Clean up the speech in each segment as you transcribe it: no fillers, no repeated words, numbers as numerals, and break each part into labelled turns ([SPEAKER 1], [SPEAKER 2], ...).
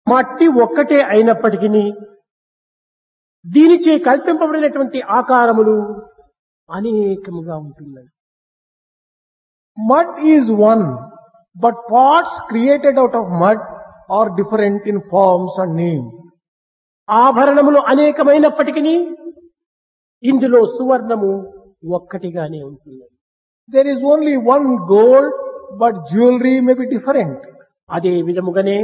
[SPEAKER 1] మట్టి ఒక్కటే అయినప్పటికీ దీనిచే కల్పింపబడినటువంటి ఆకారములు అనేకముగా ఉంటున్నాయి.
[SPEAKER 2] Mud is one, but parts created out of mud are different in forms and name.
[SPEAKER 1] ఆభరణములు అనేకమైనప్పటికీ ఇందులో సువర్ణము ఒక్కటిగానే ఉంటుంది.
[SPEAKER 2] There is only one gold, but jewelry may be different.
[SPEAKER 1] అదే విధముగానే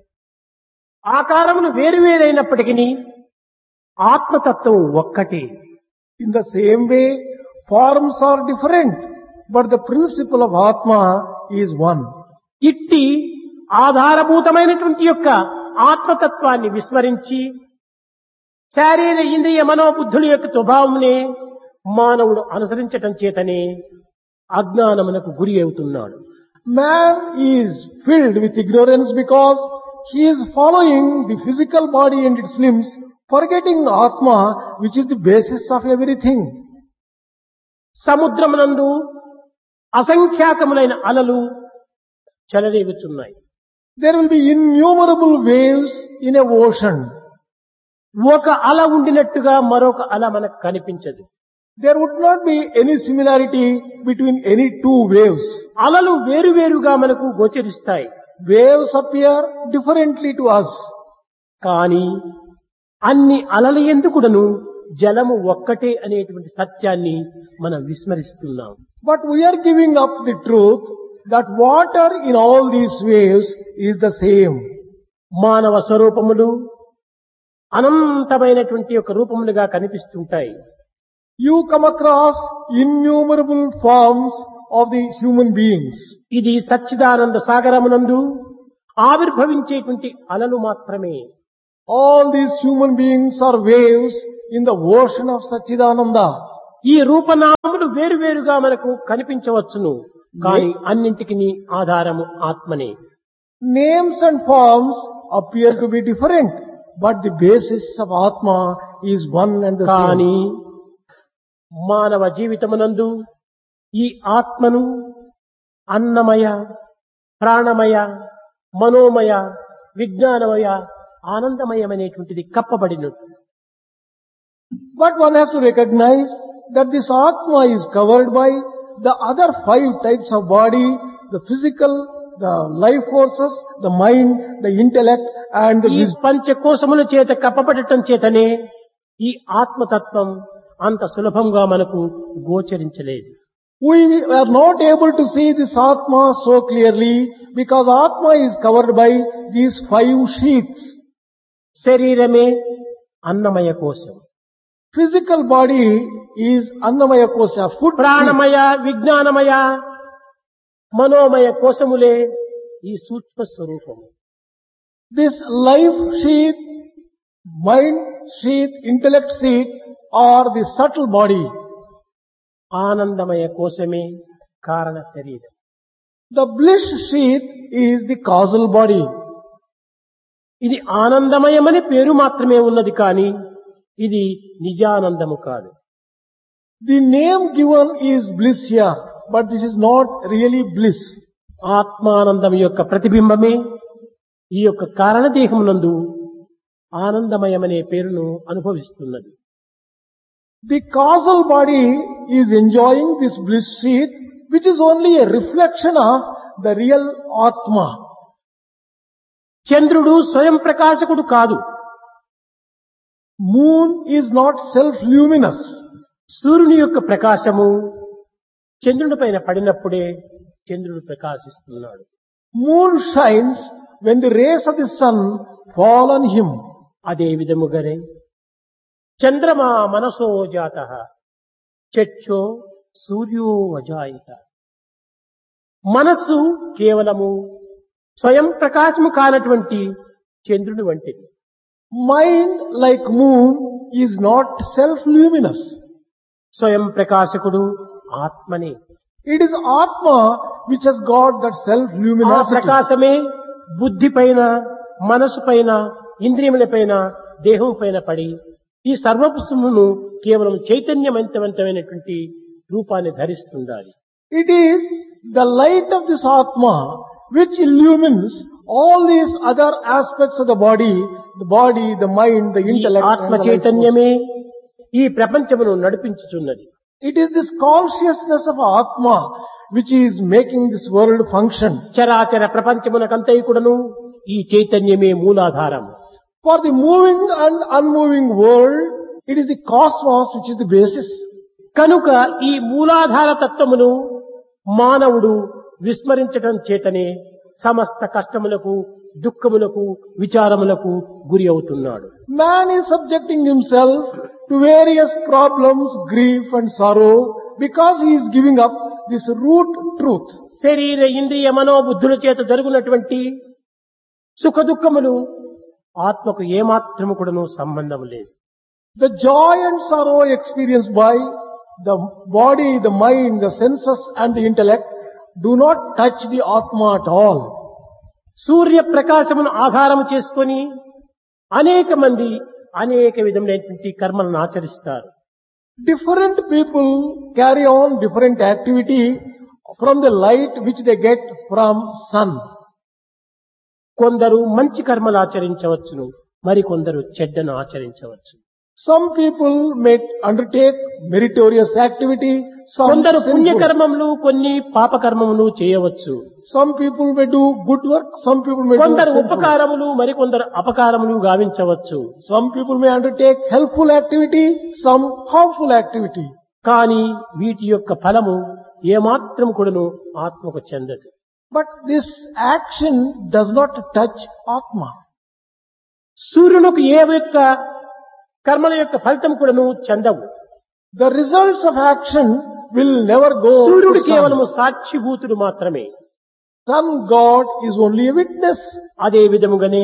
[SPEAKER 1] ఆకారములు వేరువేరైనప్పటికీ ఆత్మతత్వం ఒక్కటే.
[SPEAKER 2] In the same way, forms are different, but the principle of Atma is one.
[SPEAKER 1] ఇట్టి ఆధారభూతమైనటువంటి యొక్క ఆత్మతత్వాన్ని విస్మరించి శారీర ఇంద్రియ మనోబుద్ధుల యొక్క స్వభావమునే మానవుడు అనుసరించటం చేతనే అజ్ఞానమునకు గురి అవుతున్నాడు.
[SPEAKER 2] Man is filled with ignorance because he is following the physical body and its limbs, forgetting Atma, which is the basis of everything.
[SPEAKER 1] సముద్రమునందు అసంఖ్యాకములైన అలలు చెలరేగుచున్నాయి.
[SPEAKER 2] There will be innumerable waves in a ocean.
[SPEAKER 1] ఒక అల ఉండినట్టుగా మరొక అల మనకు కనిపించదు.
[SPEAKER 2] There would not be any similarity between any two waves.
[SPEAKER 1] అలలు వేరువేరుగా మనకు గోచరిస్తాయి.
[SPEAKER 2] Waves appear differently to us.
[SPEAKER 1] కానీ అన్ని అలల ఎందుకుడను జలము ఒక్కటే అనేటువంటి సత్యాన్ని మనం విస్మరిస్తున్నాం.
[SPEAKER 2] But we are giving up the truth that water in all these waves is the same.
[SPEAKER 1] మానవ స్వరూపములు అనంతమైనటువంటి ఒక రూపములుగా కనిపిస్తుంటాయి.
[SPEAKER 2] You come across innumerable forms of the human beings.
[SPEAKER 1] ఇది సచ్చిదానంద సాగరమునందు ఆవిర్భవించేటువంటి అలలు మాత్రమే.
[SPEAKER 2] All these human beings are waves in the ocean of Satchidananda.
[SPEAKER 1] ఈ రూపనామములు వేరువేరుగా మనకు కనిపించవచ్చును, కానీ అన్నింటికి ఆధారము ఆత్మనే.
[SPEAKER 2] Names and forms appear to be different, but the basis of Atma is one and the
[SPEAKER 1] కానీ
[SPEAKER 2] same.
[SPEAKER 1] మానవ జీవితమునందు ఈ ఆత్మను అన్నమయ, ప్రాణమయ, మనోమయ, విజ్ఞానమయ, ఆనందమయమైనటువంటిది కప్పబడినట్టు.
[SPEAKER 2] But one has to recognize that this Atma is covered by the other 5 types of body, the physical, the life forces, the mind, the intellect and the
[SPEAKER 1] ఈ
[SPEAKER 2] wisdom.
[SPEAKER 1] పంచకోశముల చేత కప్పబడటం చేతనే ఈ ఆత్మతత్వం అంత సులభంగా మనకు గోచరించలేదు.
[SPEAKER 2] We are not able to see this Atma so clearly because Atma is covered by these 5 sheaths.
[SPEAKER 1] శరీరమే అన్నమయ కోశం,
[SPEAKER 2] Physical body is Annamaya Kosha, food.
[SPEAKER 1] ప్రాణమయ, విజ్ఞానమయ, మనోమయ కోశములే ఈ సూక్ష్మ స్వరూపము.
[SPEAKER 2] This life sheath, mind sheath, intellect sheath are the subtle body.
[SPEAKER 1] ఆనందమయ కోశమే కారణ శరీరం.
[SPEAKER 2] The bliss sheath is the causal body.
[SPEAKER 1] ఇది ఆనందమయమని పేరు మాత్రమే ఉన్నది, కానీ ఇది నిజానందము కాదు.
[SPEAKER 2] The name given is bliss here, but this is not really bliss.
[SPEAKER 1] ఆత్మానందం యొక్క ప్రతిబింబమే ఈ యొక్క కారణదేహమునందు ఆనందమయమనే పేరును అనుభవిస్తున్నది.
[SPEAKER 2] The causal body is enjoying this bliss sheath, which is only a reflection of the real Atma.
[SPEAKER 1] చంద్రుడు స్వయం ప్రకాశకుడు కాదు.
[SPEAKER 2] Moon is not self-luminous.
[SPEAKER 1] సూర్యుని యొక్క ప్రకాశము చంద్రుని పైన పడినప్పుడే చంద్రుడు ప్రకాశిస్తున్నాడు.
[SPEAKER 2] Moon shines when the rays of the sun fall on him.
[SPEAKER 1] అదే విధముగానే చంద్రమా మనసో జాతః చక్షో సూర్యో అజాయిత. మనస్సు కేవలము స్వయం ప్రకాశము కానటువంటి చంద్రుని వంటిది.
[SPEAKER 2] Mind, like moon, is not self-luminous.
[SPEAKER 1] స్వయం ప్రకాశకుడు ఆత్మనే.
[SPEAKER 2] It is Atma which has got that
[SPEAKER 1] ఆ
[SPEAKER 2] self-luminosity.
[SPEAKER 1] ప్రకాశమే బుద్ధి పైన, మనసు పైన, ఇంద్రియముల పైన, దేహం పైన పడి ఈ సర్వపుష్పమును కేవలం చైతన్యవంతమైనటువంటి రూపాన్ని ధరిస్తుండాలి.
[SPEAKER 2] It is the light of this Atma which illumines All these other aspects of the body, the mind, the
[SPEAKER 1] ఈ
[SPEAKER 2] intellect,
[SPEAKER 1] ఆత్మ
[SPEAKER 2] and the life force.
[SPEAKER 1] చైతన్యమే ఈ ప్రపంచమును నడిపించుచున్నది.
[SPEAKER 2] It is this consciousness of Atma which is making this world function.
[SPEAKER 1] చరాచర ప్రపంచమునకంతయు కూడాను ఈ చైతన్యమే మూలాధారం.
[SPEAKER 2] For the moving and unmoving world, it is the cosmos which is the basis.
[SPEAKER 1] కనుక ఈ మూలాధార తత్వమును మానవుడు విస్మరించటం చేతనే సమస్త కష్టములకు, దుఃఖములకు, విచారములకు గురి అవుతున్నాడు.
[SPEAKER 2] Man is subjecting himself to various problems, grief and sorrow because he is giving up this root truth.
[SPEAKER 1] శరీర ఇంద్రియ మనోబుద్ధుల చేత జరుగునటువంటి సుఖ దుఃఖములు ఆత్మకు ఏమాత్రము కూడాను సంబంధం లేదు.
[SPEAKER 2] The joy and sorrow experienced by the body, the mind, the senses and the intellect do not touch the Atma at all.
[SPEAKER 1] సూర్య ప్రకాశమును ఆధారము చేసుకొని అనేక మంది అనేక విధములైనటువంటి కర్మలను ఆచరిస్తారు.
[SPEAKER 2] Different people carry on different activity from the light which they get from sun.
[SPEAKER 1] కొందరు మంచి కర్మలు ఆచరించవచ్చును, మరికొందరు చెడ్డను ఆచరించవచ్చు.
[SPEAKER 2] Some people may undertake meritorious activity, some
[SPEAKER 1] కొందరు
[SPEAKER 2] sinful.
[SPEAKER 1] పుణ్యకర్మములు, కొన్ని పాపకర్మములు చేయవచ్చు.
[SPEAKER 2] Some people may do good work, some people may do
[SPEAKER 1] కొందరు
[SPEAKER 2] sinful.
[SPEAKER 1] ఉపకారములు, మరికొందరు అపకారములు గావించవచ్చు.
[SPEAKER 2] Some people may undertake helpful activity, some harmful activity.
[SPEAKER 1] కానీ వీటి యొక్క ఫలము ఏమాత్రం కూడాను ఆత్మకు చెందదు.
[SPEAKER 2] But this action does not touch Atma.
[SPEAKER 1] సూర్యునికి ఏ యొక్క కర్మల యొక్క ఫలితం కూడాను చెందవు.
[SPEAKER 2] The results of action will never go
[SPEAKER 1] సూర్యుడు
[SPEAKER 2] to sun.
[SPEAKER 1] కేవలము సాక్షిభూతుడు మాత్రమే.
[SPEAKER 2] Sun God is only a witness.
[SPEAKER 1] అదే విధముగానే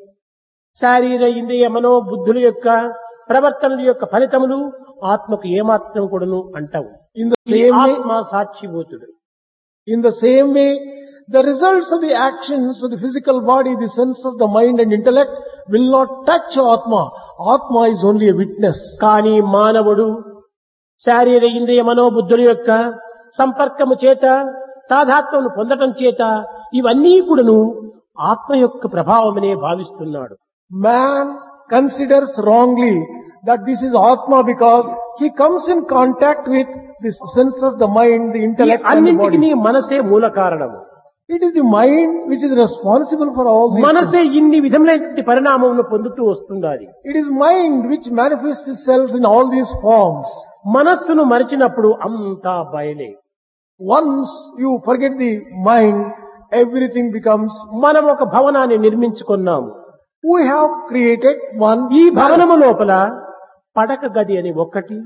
[SPEAKER 1] శారీర ఇంద్రియ మనోబుద్ధుల యొక్క ప్రవర్తనల యొక్క ఫలితములు ఆత్మకు ఏమాత్రం కూడాను అంటవు.
[SPEAKER 2] In the
[SPEAKER 1] ఈ
[SPEAKER 2] same way,
[SPEAKER 1] ఆత్మ సాక్షిభూతుడు.
[SPEAKER 2] in the same way, the results of the actions of the physical body, the senses, the mind and intellect will not touch Atma. Atma is only a witness.
[SPEAKER 1] కానీ మానవుడు శారీర ఇంద్రియ మనోబుద్ధుల యొక్క సంపర్కము చేత తాదాత్మ్యను పొందటం చేత ఇవన్నీ కూడాను ఆత్మ యొక్క ప్రభావమనే భావిస్తున్నాడు.
[SPEAKER 2] Man considers wrongly that this is Atma because he comes in contact with the senses, the mind, the
[SPEAKER 1] ఈ
[SPEAKER 2] intellect and the
[SPEAKER 1] అన్నింటికి
[SPEAKER 2] body.
[SPEAKER 1] మనసే మూల కారణము.
[SPEAKER 2] It is the mind which is responsible for all these things.
[SPEAKER 1] మనసే ఇన్ని విధములైన పరిణామమును పొందుతూ వస్తున్నది.
[SPEAKER 2] It is mind which manifests itself in all these forms.
[SPEAKER 1] మనస్సును మరిచినప్పుడు అంతా బయలే.
[SPEAKER 2] Once you forget the mind, everything becomes.
[SPEAKER 1] మనం ఒక భవనాన్ని నిర్మించుకున్నాము.
[SPEAKER 2] We have created one.
[SPEAKER 1] ఈ భవనము లోపల పడక గది అని ఒకటి,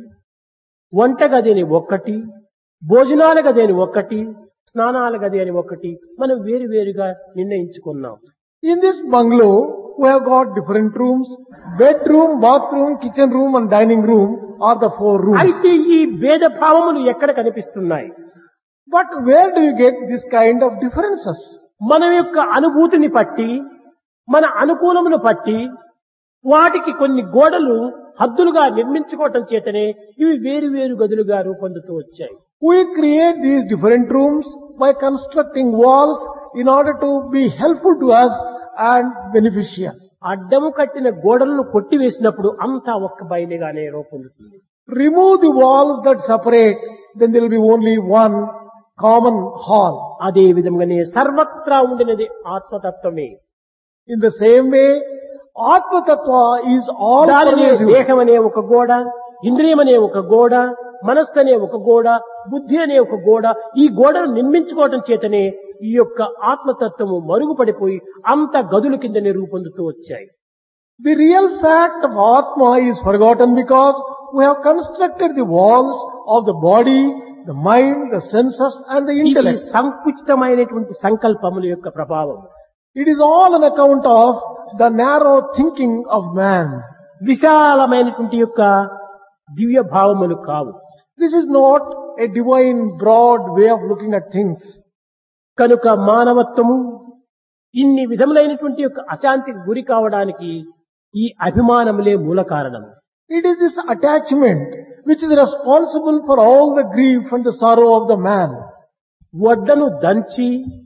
[SPEAKER 1] వంట గది అని ఒకటి, భోజనాల గది అని ఒకటి, స్నానాల గది అని ఒకటి మనం వేరువేరుగా నిర్ణయించుకున్నాం.
[SPEAKER 2] In this bungalow, we have got different rooms. Bedroom, bathroom, kitchen room and dining room are the 4 rooms.
[SPEAKER 1] అయితే ఈ భేద భావములు ఎక్కడ కనిపిస్తున్నాయి?
[SPEAKER 2] But where do you get this kind of differences?
[SPEAKER 1] మన యొక్క అనుభూతిని పట్టి, మన అనుకూలమును పట్టి వాటికి కొన్ని గోడలు హద్దులుగా నిర్మించుకోవటం చేతనే ఇవి వేరువేరు గదులుగా రూపొందుతూ వచ్చాయి.
[SPEAKER 2] We create these different rooms by constructing walls in order to be helpful to us and beneficial.
[SPEAKER 1] అడ్డము కట్టిన గోడలను కొట్టివేసినప్పుడు అంతా ఒక్క బయలుగానే రూపొందుతుంది.
[SPEAKER 2] Remove the walls that separate, then there will be only one common hall.
[SPEAKER 1] అదే విధంగానే సర్వత్రా ఉండినది ఆత్మతత్వమే.
[SPEAKER 2] In the same way, Atma Tattva is all
[SPEAKER 1] దానినే
[SPEAKER 2] pervasive.
[SPEAKER 1] దేహం అనే ఒక గోడ, ఇంద్రియం అనే ఒక గోడ, మనస్సు అనే ఒక గోడ, బుద్ధి అనే ఒక గోడ, ఈ గోడను నిర్మించుకోవటం చేతనే ఈ యొక్క ఆత్మతత్వము మరుగుపడిపోయి అంత గదుల కిందనే రూపొందుతూ వచ్చాయి.
[SPEAKER 2] The real fact of Atma is forgotten because we have constructed the walls of the body, the mind, the senses and the
[SPEAKER 1] ఇది
[SPEAKER 2] intellect.
[SPEAKER 1] సంకుచితమైనటువంటి సంకల్పముల యొక్క ప్రభావం.
[SPEAKER 2] It is all on account of the narrow thinking of man.
[SPEAKER 1] విశాలమైనటువంటి యొక్క దివ్య భావములు కావు.
[SPEAKER 2] This is not a divine, broad way of looking at things.
[SPEAKER 1] కనుక మానవత్వము ఇన్ని విధములైనటువంటి యొక్క అశాంతికి గురి కావడానికి ఈ అభిమానములే మూల కారణము.
[SPEAKER 2] It is this attachment which is responsible for all the grief and the sorrow of the man.
[SPEAKER 1] వడ్డను దంచి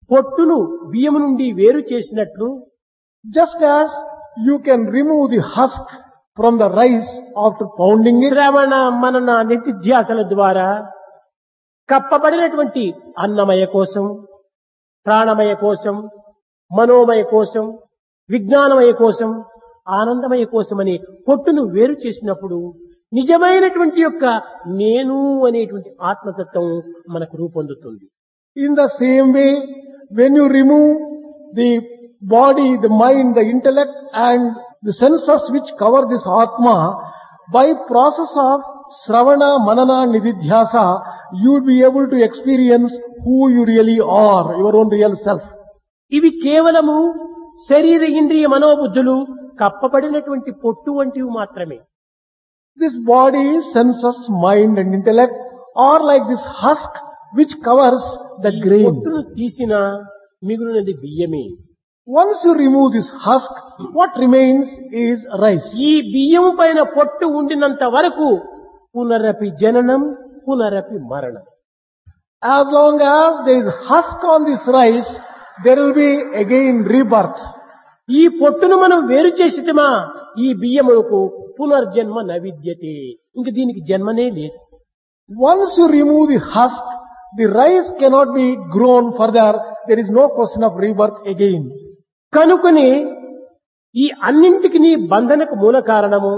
[SPEAKER 1] పొట్టును బియ్యము నుండి వేరు చేసినట్లు
[SPEAKER 2] Just as you can remove the husk from the rice after pounding it,
[SPEAKER 1] శ్రవణ మనన నిత్యాసల ద్వారా కప్పబడినటువంటి అన్నమయ కోసం, ప్రాణమయ కోసం, మనోమయ కోసం, విజ్ఞానమయ కోసం, ఆనందమయ కోసం అని పొట్టును వేరు చేసినప్పుడు నిజమైనటువంటి యొక్క నేను అనేటువంటి ఆత్మతత్వం మనకు రూపొందుతుంది.
[SPEAKER 2] in the same way, when you remove the body, the mind, the intellect and the senses which cover this Atma, by process of Sravana, Manana, Nididhyasa, you will be able to experience who you really are, your own real self.
[SPEAKER 1] ఇవి కేవలము శరీర ఇంద్రియ మనోబుద్ధులు కప్పబడినటువంటి పొట్టు వంటివి మాత్రమే.
[SPEAKER 2] This body, senses, mind and intellect are like this husk which covers the
[SPEAKER 1] ఈ
[SPEAKER 2] grain.
[SPEAKER 1] పొట్టును తీసిన మిగులునది బియ్యమే.
[SPEAKER 2] Once you remove this husk, what remains is rice.
[SPEAKER 1] ఈ బియ్యం పైన పొట్టు ఉండినంత వరకు పునరపి జననం, పునరపి మరణం.
[SPEAKER 2] As long as there is husk on this rice, there will be again rebirth.
[SPEAKER 1] ఈ పొట్టును మనం వేరు చేసిటమా ఈ బియ్యములకు పునర్జన్మ నవిద్యతే. ఇంక దీనికి జన్మనే లేదు.
[SPEAKER 2] Once you remove the husk, the rice cannot be grown further. There is no question of rebirth again.
[SPEAKER 1] కనుకనే ఈ అన్నింటికి నీ బంధనకు మూల కారణము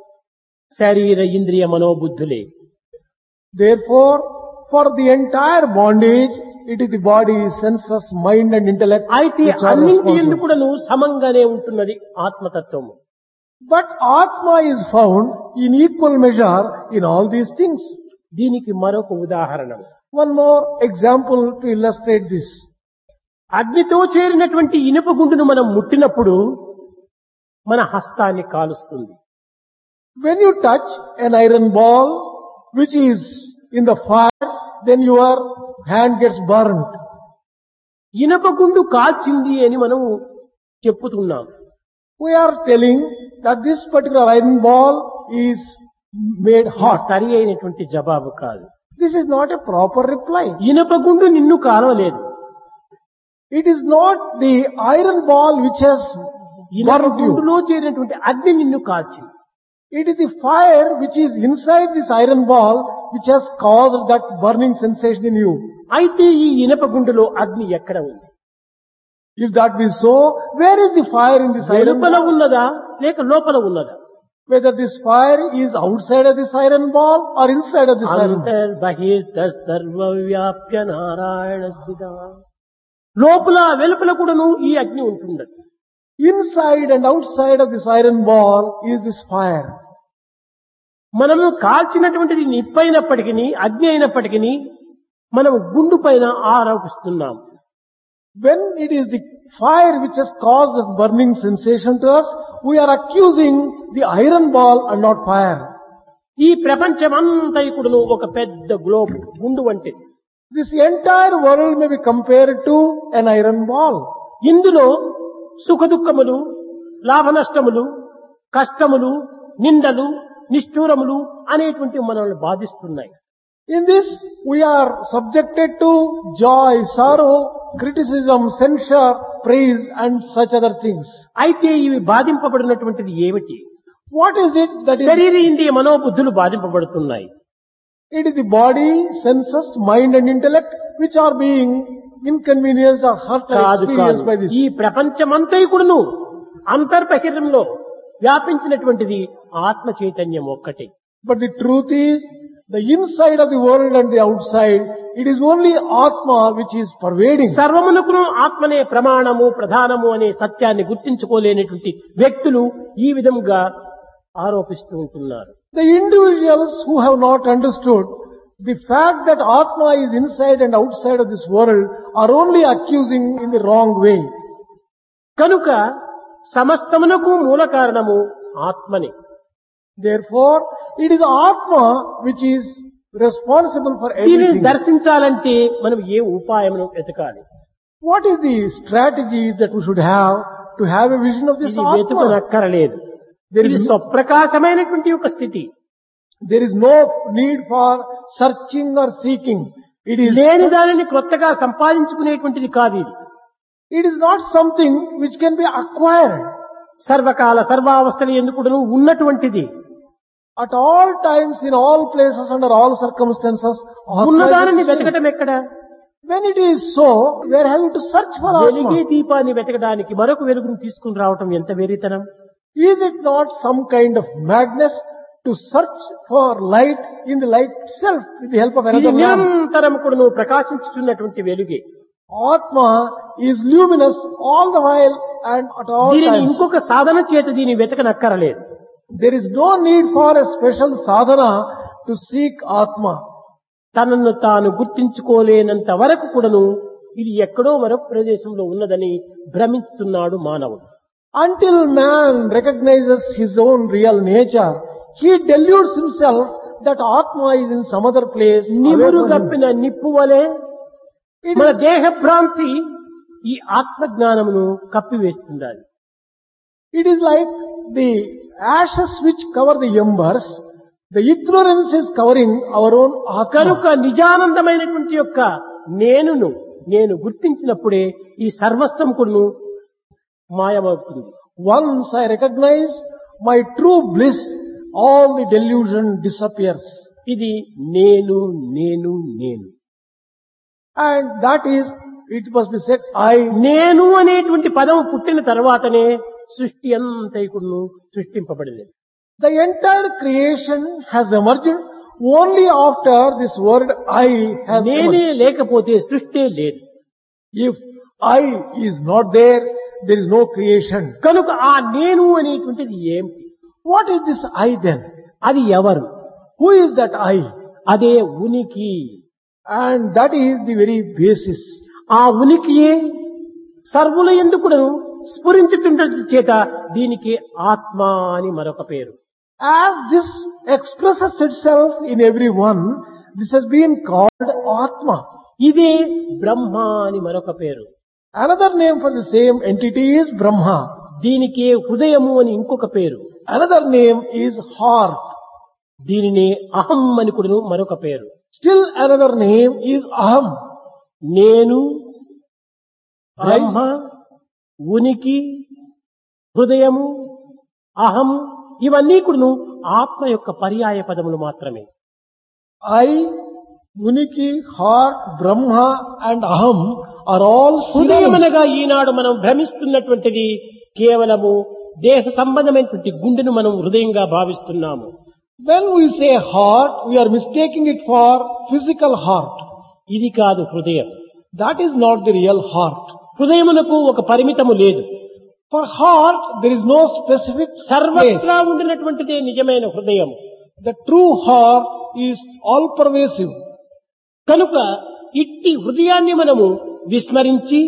[SPEAKER 1] శరీర ఇంద్రియ మనోబుద్ధులే.
[SPEAKER 2] Therefore, for the entire bondage, it is the body, senses, mind and intellect
[SPEAKER 1] అయితే
[SPEAKER 2] which are
[SPEAKER 1] అన్నింటి
[SPEAKER 2] responsible.
[SPEAKER 1] ఎందుకు కూడాను సమంగానే ఉంటున్నది ఆత్మతత్వము.
[SPEAKER 2] But Atma is found in equal measure in all these things.
[SPEAKER 1] దీనికి మరొక ఉదాహరణ,
[SPEAKER 2] One more example to illustrate this.
[SPEAKER 1] అగ్నితో చేరినటువంటి ఇనుప గుండును మనం ముట్టినప్పుడు మన హస్తాన్ని కాలుస్తుంది.
[SPEAKER 2] When you touch an iron ball which is in the fire, then your hand gets burnt.
[SPEAKER 1] ఇనుప గుండు కాల్చింది అని మనం చెప్పుతున్నాం.
[SPEAKER 2] We are telling that this particular iron ball is made
[SPEAKER 1] ఇది
[SPEAKER 2] hot.
[SPEAKER 1] సరి అయినటువంటి జవాబు కాదు.
[SPEAKER 2] This is not a proper reply.
[SPEAKER 1] ఇనుప గుండు నిన్ను కాలవలేదు.
[SPEAKER 2] It is not the iron ball which has
[SPEAKER 1] ఇనుప
[SPEAKER 2] burnt you.
[SPEAKER 1] గుండులో చేరినటువంటి అగ్ని నిన్ను కాల్చింది.
[SPEAKER 2] It is the fire which is inside this iron ball which has caused that burning sensation in you.
[SPEAKER 1] అయితే ఈ ఇనుప గుండులో అగ్ని ఎక్కడ ఉంది?
[SPEAKER 2] If that be so, where is the fire in this iron
[SPEAKER 1] వెలుపల
[SPEAKER 2] ball?
[SPEAKER 1] ఉన్నదా లేక లోపల ఉన్నదా?
[SPEAKER 2] Whether this fire is outside of this iron ball or inside of this iron ball.
[SPEAKER 1] అంతర్బహిర్త సర్వవ్యాప్య Narayana స్థిత. లోపల వెలుపల కూడాను ఈ అగ్ని ఉంటున్నది.
[SPEAKER 2] Inside and outside of this iron ball is this fire.
[SPEAKER 1] మనము కాల్చినటువంటిది నిప్పైనప్పటికీ అగ్ని అయినప్పటికీ మనం గుండు పైన ఆరోపిస్తున్నాం.
[SPEAKER 2] When it is the fire which has caused this burning sensation to us, we are accusing the iron ball and not fire.
[SPEAKER 1] ఈ ప్రపంచమంతా కూడాను ఒక పెద్ద గ్లోబ్ గుండు వంటిది.
[SPEAKER 2] This entire world may be compared to an iron ball.
[SPEAKER 1] ఇందులో సుఖదుఖములు, లాభ నష్టములు, కష్టములు, నిందలు, నిష్ఠూరములు అనేటువంటివి మనల్ని బాధిస్తున్నాయి.
[SPEAKER 2] In this, we are subjected to joy, sorrow, criticism, censure, praise and such other things.
[SPEAKER 1] అయితే ఇవి బాధింపబడినటువంటిది ఏమిటి?
[SPEAKER 2] What is it that is?
[SPEAKER 1] శరీర ఇంద్రియ మనోబుద్ధులు బాధింపబడుతున్నాయి.
[SPEAKER 2] It is the body, senses, mind and intellect which are being inconvenienced or hurt or
[SPEAKER 1] కాదు కాదు,
[SPEAKER 2] experienced by this.
[SPEAKER 1] ఈ ప్రపంచమంతా కూడాను అంతర్బహిర్యంలో వ్యాపించినటువంటిది ఆత్మ చైతన్యం ఒక్కటే.
[SPEAKER 2] But the truth is, the inside of the world and the outside, it is only Atma which is pervading.
[SPEAKER 1] సర్వమునకును ఆత్మనే ప్రమాణము ప్రధానము అనే సత్యాన్ని గుర్తించుకోలేనటువంటి వ్యక్తులు ఈ విధంగా ఆరోపిస్తూ ఉంటున్నారు.
[SPEAKER 2] The individuals who have not understood the fact that Atma is inside and outside of this world are only accusing in the wrong way.
[SPEAKER 1] కనుక సమస్తమునకు మూల కారణము ఆత్మనే.
[SPEAKER 2] Therefore, it is Atma which is responsible for
[SPEAKER 1] దీనిని
[SPEAKER 2] everything.
[SPEAKER 1] దర్శించాలంటే మనం ఏ ఉపాయమును వెతకాలి?
[SPEAKER 2] What is the strategy that we should have to have a vision of this
[SPEAKER 1] ఇది
[SPEAKER 2] Atma?
[SPEAKER 1] వెతుకనక్కరలేదు. ఇది స్వప్రకాశమైనటువంటి ఒక స్థితి.
[SPEAKER 2] There is no need for searching or seeking. It is
[SPEAKER 1] లేని దానిని కొత్తగా సంపాదించుకునేటువంటిది కాదు ఇది.
[SPEAKER 2] It is not something which can be acquired.
[SPEAKER 1] సర్వకాల సర్వావస్థలు ఎందుకును ఉన్నటువంటిది.
[SPEAKER 2] At all times, in all places, under all circumstances,
[SPEAKER 1] ఉన్నదానిని వెతకటం ఎక్కడ?
[SPEAKER 2] when it is so, we are having to search for
[SPEAKER 1] వెలిగే
[SPEAKER 2] Atma.
[SPEAKER 1] దీపాన్ని వెతకడానికి మరొక వెలుగును తీసుకుని రావటం ఎంత వెరితనం.
[SPEAKER 2] Is it not some kind of madness to search for light in the light itself with the help of
[SPEAKER 1] ఇది
[SPEAKER 2] another lamp?
[SPEAKER 1] నిరంతరం కూడా నువ్వు ప్రకాశించుతున్నటువంటి వెలుగే.
[SPEAKER 2] Atma is luminous all the while and at all
[SPEAKER 1] దీనిని
[SPEAKER 2] times.
[SPEAKER 1] ఇంకొక సాధన చేత దీన్ని వెతకనక్కరలేదు.
[SPEAKER 2] There is no need for a special sadhana to seek Atma.
[SPEAKER 1] తనను తాను గుర్తించుకోలేనంత వరకు కూడాను ఇది ఎక్కడో మరొక ప్రదేశంలో ఉన్నదని భ్రమిస్తున్నాడు మానవుడు.
[SPEAKER 2] Until man recognizes his own real nature, he deludes himself that Atma is in some other place.
[SPEAKER 1] నిమురు
[SPEAKER 2] away from him.
[SPEAKER 1] గప్పిన నిప్పు వలె మన దేహ భ్రాంతి ఈ ఆత్మజ్ఞానమును కప్పివేస్తుంది.
[SPEAKER 2] It is like the ashes which cover the embers. The ignorance is covering our own Atma.
[SPEAKER 1] కనుక నిజానందమైనటువంటి యొక్క నేను గుర్తించినప్పుడే ఈ సర్వస్వం కూడాను మాయమవుతుంది.
[SPEAKER 2] Once I recognize my true bliss, all the delusion disappears.
[SPEAKER 1] ఇది నేను నేను నేను
[SPEAKER 2] And that is, it must be said, I.
[SPEAKER 1] నేను అనేటువంటి పదము పుట్టిన తర్వాతనే సృష్టి అంతైకును సృష్టింపబడింది.
[SPEAKER 2] The entire creation has emerged only after this word I has
[SPEAKER 1] నేనే
[SPEAKER 2] emerged.
[SPEAKER 1] లేకపోతే సృష్టి లేదు.
[SPEAKER 2] If I is not there, there is no creation.
[SPEAKER 1] కనుక ఆ నేను అనేటువంటిది ఏమిటి?
[SPEAKER 2] What is this I then?
[SPEAKER 1] అది ఎవరు?
[SPEAKER 2] Who is that I?
[SPEAKER 1] అదే ఉనికి.
[SPEAKER 2] And that is the very basis.
[SPEAKER 1] ఆ ఉనికియే సర్వుల ఎందుకును స్ఫురించుతుండటం చేత దీనికి ఆత్మ అని మరొక పేరు.
[SPEAKER 2] As this expresses itself in everyone, this has been called Atma.
[SPEAKER 1] ఇదే బ్రహ్మ అని మరొక పేరు.
[SPEAKER 2] Another name for the same entity is Brahma.
[SPEAKER 1] దీనికి హృదయము అని ఇంకొక పేరు.
[SPEAKER 2] Another name is heart.
[SPEAKER 1] దీనిని అహం అని కూడా మరొక పేరు.
[SPEAKER 2] Still another name is Aham.
[SPEAKER 1] నేను, బ్రహ్మ, ఉనికి, హృదయము, అహం ఇవన్నీ కూడాను ఆత్మ యొక్క పర్యాయ పదములు మాత్రమే.
[SPEAKER 2] I, Uniki, heart, Brahma and Aham are all
[SPEAKER 1] హృదయం
[SPEAKER 2] synonyms.
[SPEAKER 1] అనగా ఈనాడు మనం భ్రమిస్తున్నటువంటిది కేవలము దేహ సంబంధమైనటువంటి గుండెను మనం హృదయంగా భావిస్తున్నాము.
[SPEAKER 2] When we say heart, we are mistaking it for physical heart.
[SPEAKER 1] ఇది కాదు హృదయం.
[SPEAKER 2] That is not the real heart.
[SPEAKER 1] హృదయమునకు ఒక పరిమితము లేదు.
[SPEAKER 2] For heart, there is no specific place.
[SPEAKER 1] సర్వత్రా ఉండినటువంటిదే నిజమైన హృదయం.
[SPEAKER 2] The true heart is all pervasive.
[SPEAKER 1] కనుక ఇట్టి హృదయాన్ని మనము విస్మరించి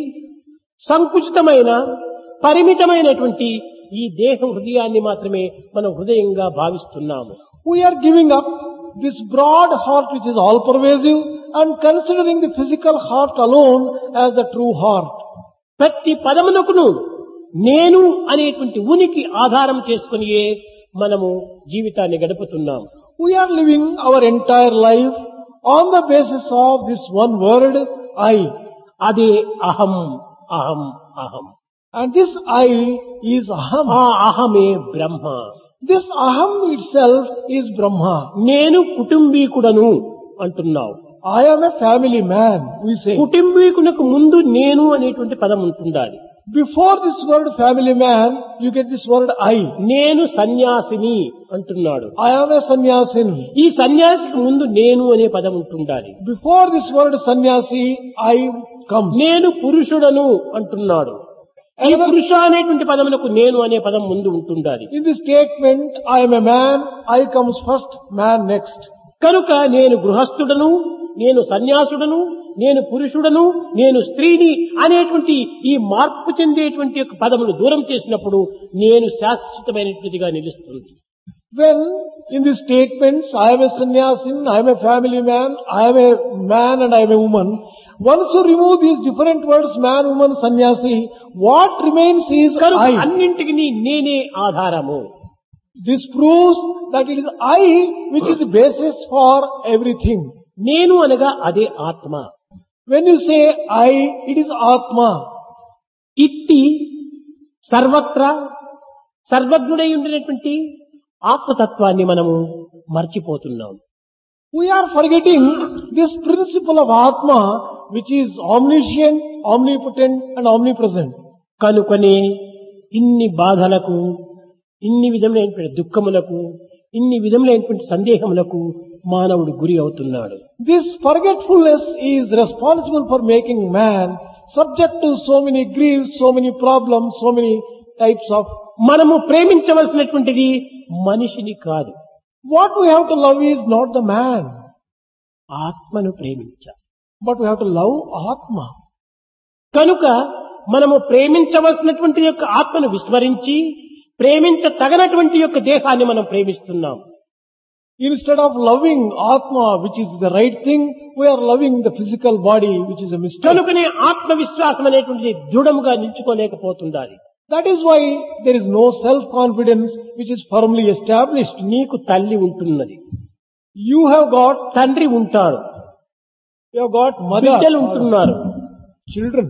[SPEAKER 1] సంకుచితమైన పరిమితమైనటువంటి ఈ దేహ హృదయాన్ని మాత్రమే మనం హృదయంగా భావిస్తున్నాము.
[SPEAKER 2] We are giving up this broad heart which is all pervasive and considering the physical heart alone as the true heart.
[SPEAKER 1] ప్రతి పదమునకును నేను అనేటువంటి ఉనికి ఆధారం చేసుకునియే మనము జీవితాన్ని గడుపుతున్నాము.
[SPEAKER 2] We are living our entire life on the basis of this one word, I.
[SPEAKER 1] అదే అహం అహం అహం.
[SPEAKER 2] And this I is Aham.
[SPEAKER 1] ఆ అహమే బ్రహ్మ.
[SPEAKER 2] This Aham itself is Brahma.
[SPEAKER 1] నేను కుటుంబీకుడను అంటున్నావు.
[SPEAKER 2] I am a family man, we say.
[SPEAKER 1] కుటుంబీకునకు ముందు నేను అనేటువంటి పదం ఉంటుండాలి.
[SPEAKER 2] Before this word family man, you get this word I.
[SPEAKER 1] నేను సన్యాసిని అంటున్నాడు.
[SPEAKER 2] I am a sannyasin.
[SPEAKER 1] ఈ సన్యాసికి ముందు నేను అనే పదం ఉంటుండాలి.
[SPEAKER 2] Before this word sannyasi, I comes.
[SPEAKER 1] నేను పురుషుడను అంటున్నాడు. ఈ పురుష అనేటువంటి పదములకు నేను అనే పదం ముందు ఉంటుండాలి.
[SPEAKER 2] In the statement, I am a man, I comes first, man next.
[SPEAKER 1] కనుక నేను గృహస్థుడను, నేను సన్యాసుడను, నేను పురుషుడను, నేను స్త్రీని అనేటువంటి ఈ మార్పు చెందేటువంటి యొక్క పదములు దూరం చేసినప్పుడు నేను శాశ్వతమైనటువంటిదిగా నిలుస్తుంది.
[SPEAKER 2] When in the statements, I am a sannyasin, I am a family man, I am a man and I am a woman, once you remove these different words, man, woman, sannyasi, what remains is
[SPEAKER 1] కనుక
[SPEAKER 2] I.
[SPEAKER 1] అన్నింటికి నేనే ఆధారము.
[SPEAKER 2] This proves that it is I which is the basis for everything.
[SPEAKER 1] నేను అనగా అదే ఆత్మ.
[SPEAKER 2] When you say I, it is Atma.
[SPEAKER 1] ఇట్టి సర్వత్రా సర్వజ్ఞుడై ఉండినటువంటి ఆత్మతత్వాన్ని మనము మర్చిపోతున్నాం.
[SPEAKER 2] We are forgetting this principle of Atma, which is omniscient, omnipotent and omnipresent.
[SPEAKER 1] కనుకనే ఇన్ని బాధలకు, ఇన్ని విధములైనటువంటి దుఃఖములకు, ఇన్ని విధములైనటువంటి సందేహములకు మానవుడు గురి అవుతున్నాడు.
[SPEAKER 2] This forgetfulness is responsible for making man subject to so many griefs, so many problems, so many types of...
[SPEAKER 1] మనము ప్రేమించవలసినటువంటిది మనిషిని కాదు,
[SPEAKER 2] What we have to love is not the man,
[SPEAKER 1] ఆత్మను ప్రేమించాలి.
[SPEAKER 2] but we have to love Atma.
[SPEAKER 1] కనుక మనము ప్రేమించవలసినటువంటి యొక్క ఆత్మను విస్మరించి ప్రేమించ తగనటువంటి యొక్క దేహాన్ని మనం ప్రేమిస్తున్నాం.
[SPEAKER 2] Instead of loving Atma, which is the right thing, we are loving the physical body, which is a mistake.
[SPEAKER 1] కనుకనే ఆత్మవిశ్వాసం అనేటువంటిది దృఢముగా నిల్చుకోలేకపోతుండాలి.
[SPEAKER 2] That is why there is no self-confidence which is firmly established.
[SPEAKER 1] నీకు తల్లి ఉంటున్నది,
[SPEAKER 2] You have got,
[SPEAKER 1] తండ్రి ఉంటారు,
[SPEAKER 2] you have got mother,
[SPEAKER 1] బిడ్డలు ఉంటున్నారు.
[SPEAKER 2] children.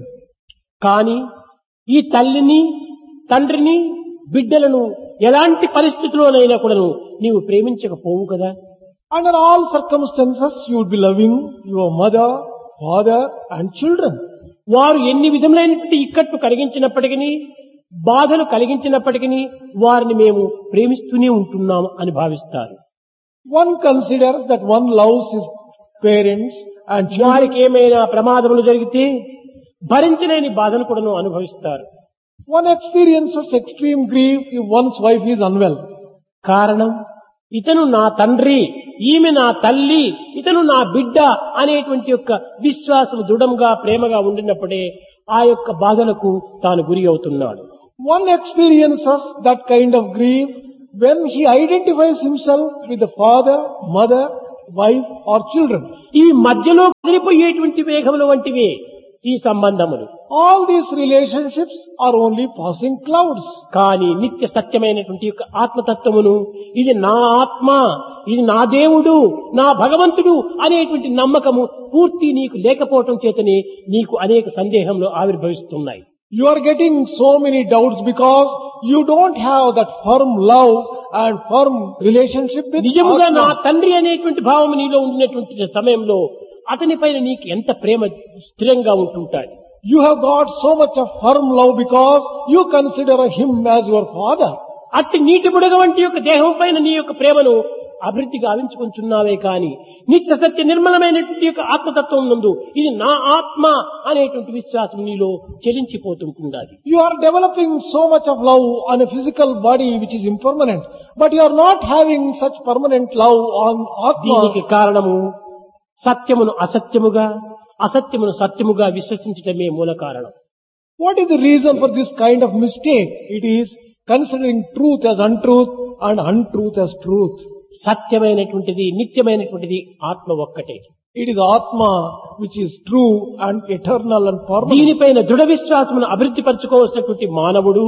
[SPEAKER 1] కానీ ఈ తల్లిని, తండ్రిని, బిడ్డలను ఎలాంటి పరిస్థితుల్లోనైనా కూడా నీవు ప్రేమించకపోవు కదా.
[SPEAKER 2] Under all circumstances, you would be loving your mother, father and children.
[SPEAKER 1] వారు ఎన్ని విధములైనటువంటి ఇక్కట్లు కలిగించినప్పటికీ, బాధలు కలిగించినప్పటికీ వారిని మేము ప్రేమిస్తూనే ఉంటున్నాం అని భావిస్తారు.
[SPEAKER 2] One considers that one loves his parents and children.
[SPEAKER 1] వారికి ఏమైనా ప్రమాదములు జరిగితే భరించలేని బాధను కూడా అనుభవిస్తారు.
[SPEAKER 2] One experiences extreme grief if one's wife is unwell.
[SPEAKER 1] కారణం, ఇతను నా తండ్రి, ఈమె నా తల్లి, ఇతను నా బిడ్డ అనేటువంటి యొక్క విశ్వాసం దృఢంగా ప్రేమగా ఉండినప్పుడే ఆ యొక్క బాధలకు తాను గురి అవుతున్నాడు.
[SPEAKER 2] One experiences that kind of grief when he identifies himself with the father, mother, wife or children.
[SPEAKER 1] ఇవి మధ్యలో కదిలిపోయేటువంటి వేగముల వంటివే ఈ సంబంధములు.
[SPEAKER 2] All these relationships are only passing clouds.
[SPEAKER 1] కానీ నిత్య సత్యమైనటువంటి యొక్క ఆత్మతత్వమును, ఇది నా ఆత్మ, ఇది నా దేవుడు, నా భగవంతుడు అనేటువంటి నమ్మకము పూర్తి నీకు లేకపోవటం చేతనే నీకు అనేక సందేహములు ఆవిర్భవిస్తున్నాయి.
[SPEAKER 2] You are getting so many doubts because you don't have that firm love and firm relationship with
[SPEAKER 1] నిజముగా నా
[SPEAKER 2] Atma.
[SPEAKER 1] తండ్రి అనేటువంటి భావం నీలో ఉండినటువంటి సమయంలో అతని పైన నీకు ఎంత ప్రేమ స్థిరంగా ఉంటుంటాయి.
[SPEAKER 2] You have got so much of firm love because you consider him as your father.
[SPEAKER 1] అట్టి నీటి బుడగ వంటి యొక్క దేహం పైన నీ యొక్క ప్రేమను అభివృద్ధి గావించుకుంటున్నావే కాని నిత్య సత్య నిర్మలమైనటువంటి యొక్క ఆత్మతత్వం నందు ఇది నా ఆత్మ అనేటువంటి విశ్వాసం నీలో చెలించిపోతుంటున్నది.
[SPEAKER 2] You are developing so much of love on a physical body which is impermanent, but you are not having such permanent love on
[SPEAKER 1] దీనికి
[SPEAKER 2] Atma.
[SPEAKER 1] కారణము సత్యమును అసత్యముగా, అసత్యమును సత్యముగా విశ్వసించటమే మూల కారణం.
[SPEAKER 2] What is the reason for this kind of mistake? It is considering truth as untruth and untruth as truth.
[SPEAKER 1] సత్యమైనటువంటిది, నిత్యమైనటువంటిది ఆత్మ ఒక్కటే.
[SPEAKER 2] It is Atma which is true and eternal and permanent.
[SPEAKER 1] దీనిపైన దృఢ విశ్వాసమును అభివృద్ధి పరచుకోవాల్సినటువంటి మానవుడు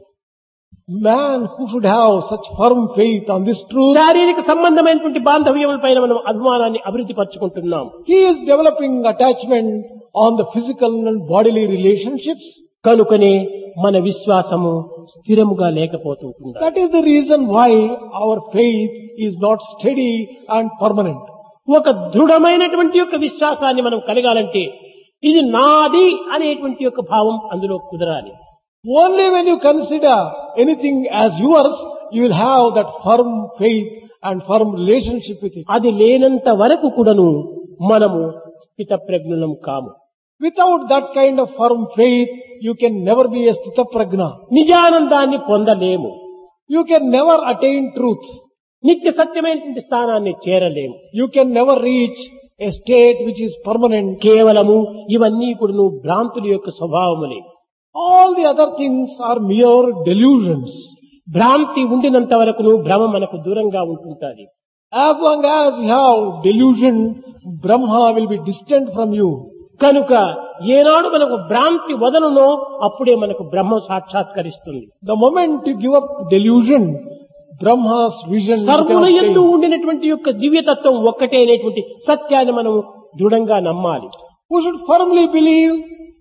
[SPEAKER 2] Man who should have such firm faith on this truth,
[SPEAKER 1] శారీరక సంబంధమైనటువంటి బాంధవ్యములపైన మనం అభిమానాన్ని అభివృద్ధి పరచుకుంటున్నాం.
[SPEAKER 2] he is developing attachment on the physical and bodily relationships.
[SPEAKER 1] కనుకనే మన విశ్వాసము స్థిరముగా లేకపోతుంటుంది.
[SPEAKER 2] That is the reason why our faith is not steady and permanent.
[SPEAKER 1] ఒక దృఢమైనటువంటి యొక్క విశ్వాసాన్ని మనం కలగాలంటే ఇది నాది అనేటువంటి యొక్క భావం అందులో కుదరాలి.
[SPEAKER 2] Only when you consider anything as yours, you will have that firm faith and firm relationship with it.
[SPEAKER 1] అది లేనంత వరకు కూడాను మనము స్థితప్రజ్ఞులం కాము.
[SPEAKER 2] Without that kind of firm faith, you can never be a Sthitaprajna.
[SPEAKER 1] నిజానందాన్ని పొందలేము.
[SPEAKER 2] You can never attain truth.
[SPEAKER 1] నిత్య సత్యమైనటువంటి స్థానాన్ని చేరలేము.
[SPEAKER 2] You can never reach a state which is permanent.
[SPEAKER 1] కేవలము ఇవన్నీ కూడాను భ్రాంతుల యొక్క స్వభావములే.
[SPEAKER 2] All the other things are mere delusions.
[SPEAKER 1] భ్రాంతి ఉండినంత వరకును భ్రమ మనకు దూరంగా ఉంటుంటాది.
[SPEAKER 2] As long as you have delusion, Brahma will be distant from you.
[SPEAKER 1] కనుక ఏనాడు మనకు భ్రాంతి వదలునో అప్పుడే మనకు బ్రహ్మ సాక్షాత్కరిస్తుంది.
[SPEAKER 2] The moment you give up delusion, Brahma's vision
[SPEAKER 1] సర్వుల
[SPEAKER 2] becomes
[SPEAKER 1] యందు
[SPEAKER 2] plain.
[SPEAKER 1] ఉండినటువంటి యొక్క దివ్యతత్వం ఒక్కటే అనేటువంటి సత్యాన్ని మనం దృఢంగా నమ్మాలి.
[SPEAKER 2] We should firmly believe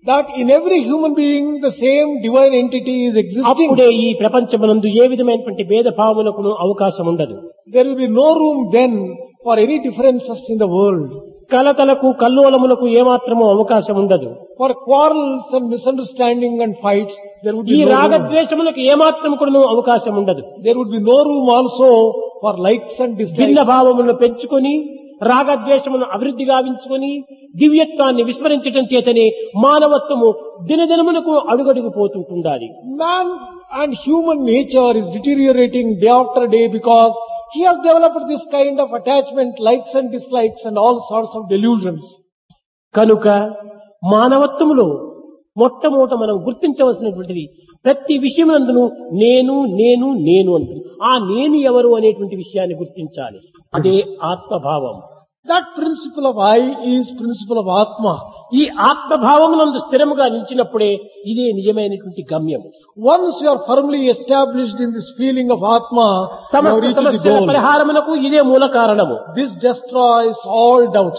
[SPEAKER 2] that in every human being the same divine entity is existing.
[SPEAKER 1] అప్పుడే ఈ ప్రపంచమునందు ఏ విధమైనటువంటి భేదభావములకు అవకాశం ఉండదు.
[SPEAKER 2] There will be no room then for any differences in the world.
[SPEAKER 1] కలతలకు కల్లోలములకు ఏమాత్రము అవకాశం ఉండదు.
[SPEAKER 2] For quarrels and misunderstanding and fights, there would
[SPEAKER 1] ఈ
[SPEAKER 2] be no room.
[SPEAKER 1] రాగద్వేషములకు ఏమాత్రం కూడా అవకాశం ఉండదు.
[SPEAKER 2] There would be no room also for likes and
[SPEAKER 1] భిన్న
[SPEAKER 2] dislikes.
[SPEAKER 1] భావములను పెంచుకొని రాగద్వేషమును అభివృద్ధి గావించుకొని దివ్యత్వాన్ని విస్మరించడం చేతనే మానవత్వము దినదినమునకు అడుగడుగు పోతుంటుండాలి.
[SPEAKER 2] Man and human nature is deteriorating day after day because he has developed this kind of attachment, likes and dislikes and all sorts of delusions.
[SPEAKER 1] కనుక మానవత్వములో మొట్టమొదట మనం గుర్తించవలసినటువంటిది ప్రతి విషయమునందును నేను నేను నేను అంటుంది. ఆ నేను ఎవరు అనేటువంటి విషయాన్ని గుర్తించాలి. అదే ఆత్మభావం.
[SPEAKER 2] That principle of I is principle of Atma.
[SPEAKER 1] ఈ ఆత్మభావమునందు స్థిరముగా నిలిచినప్పుడే ఇదే నిజమైనటువంటి గమ్యం.
[SPEAKER 2] Once you are firmly established in this feeling of Atma, you have
[SPEAKER 1] సమస్త
[SPEAKER 2] reached the
[SPEAKER 1] సమస్యల
[SPEAKER 2] goal.
[SPEAKER 1] పరిహారమునకు ఇదే మూల కారణము.
[SPEAKER 2] This destroys all doubts.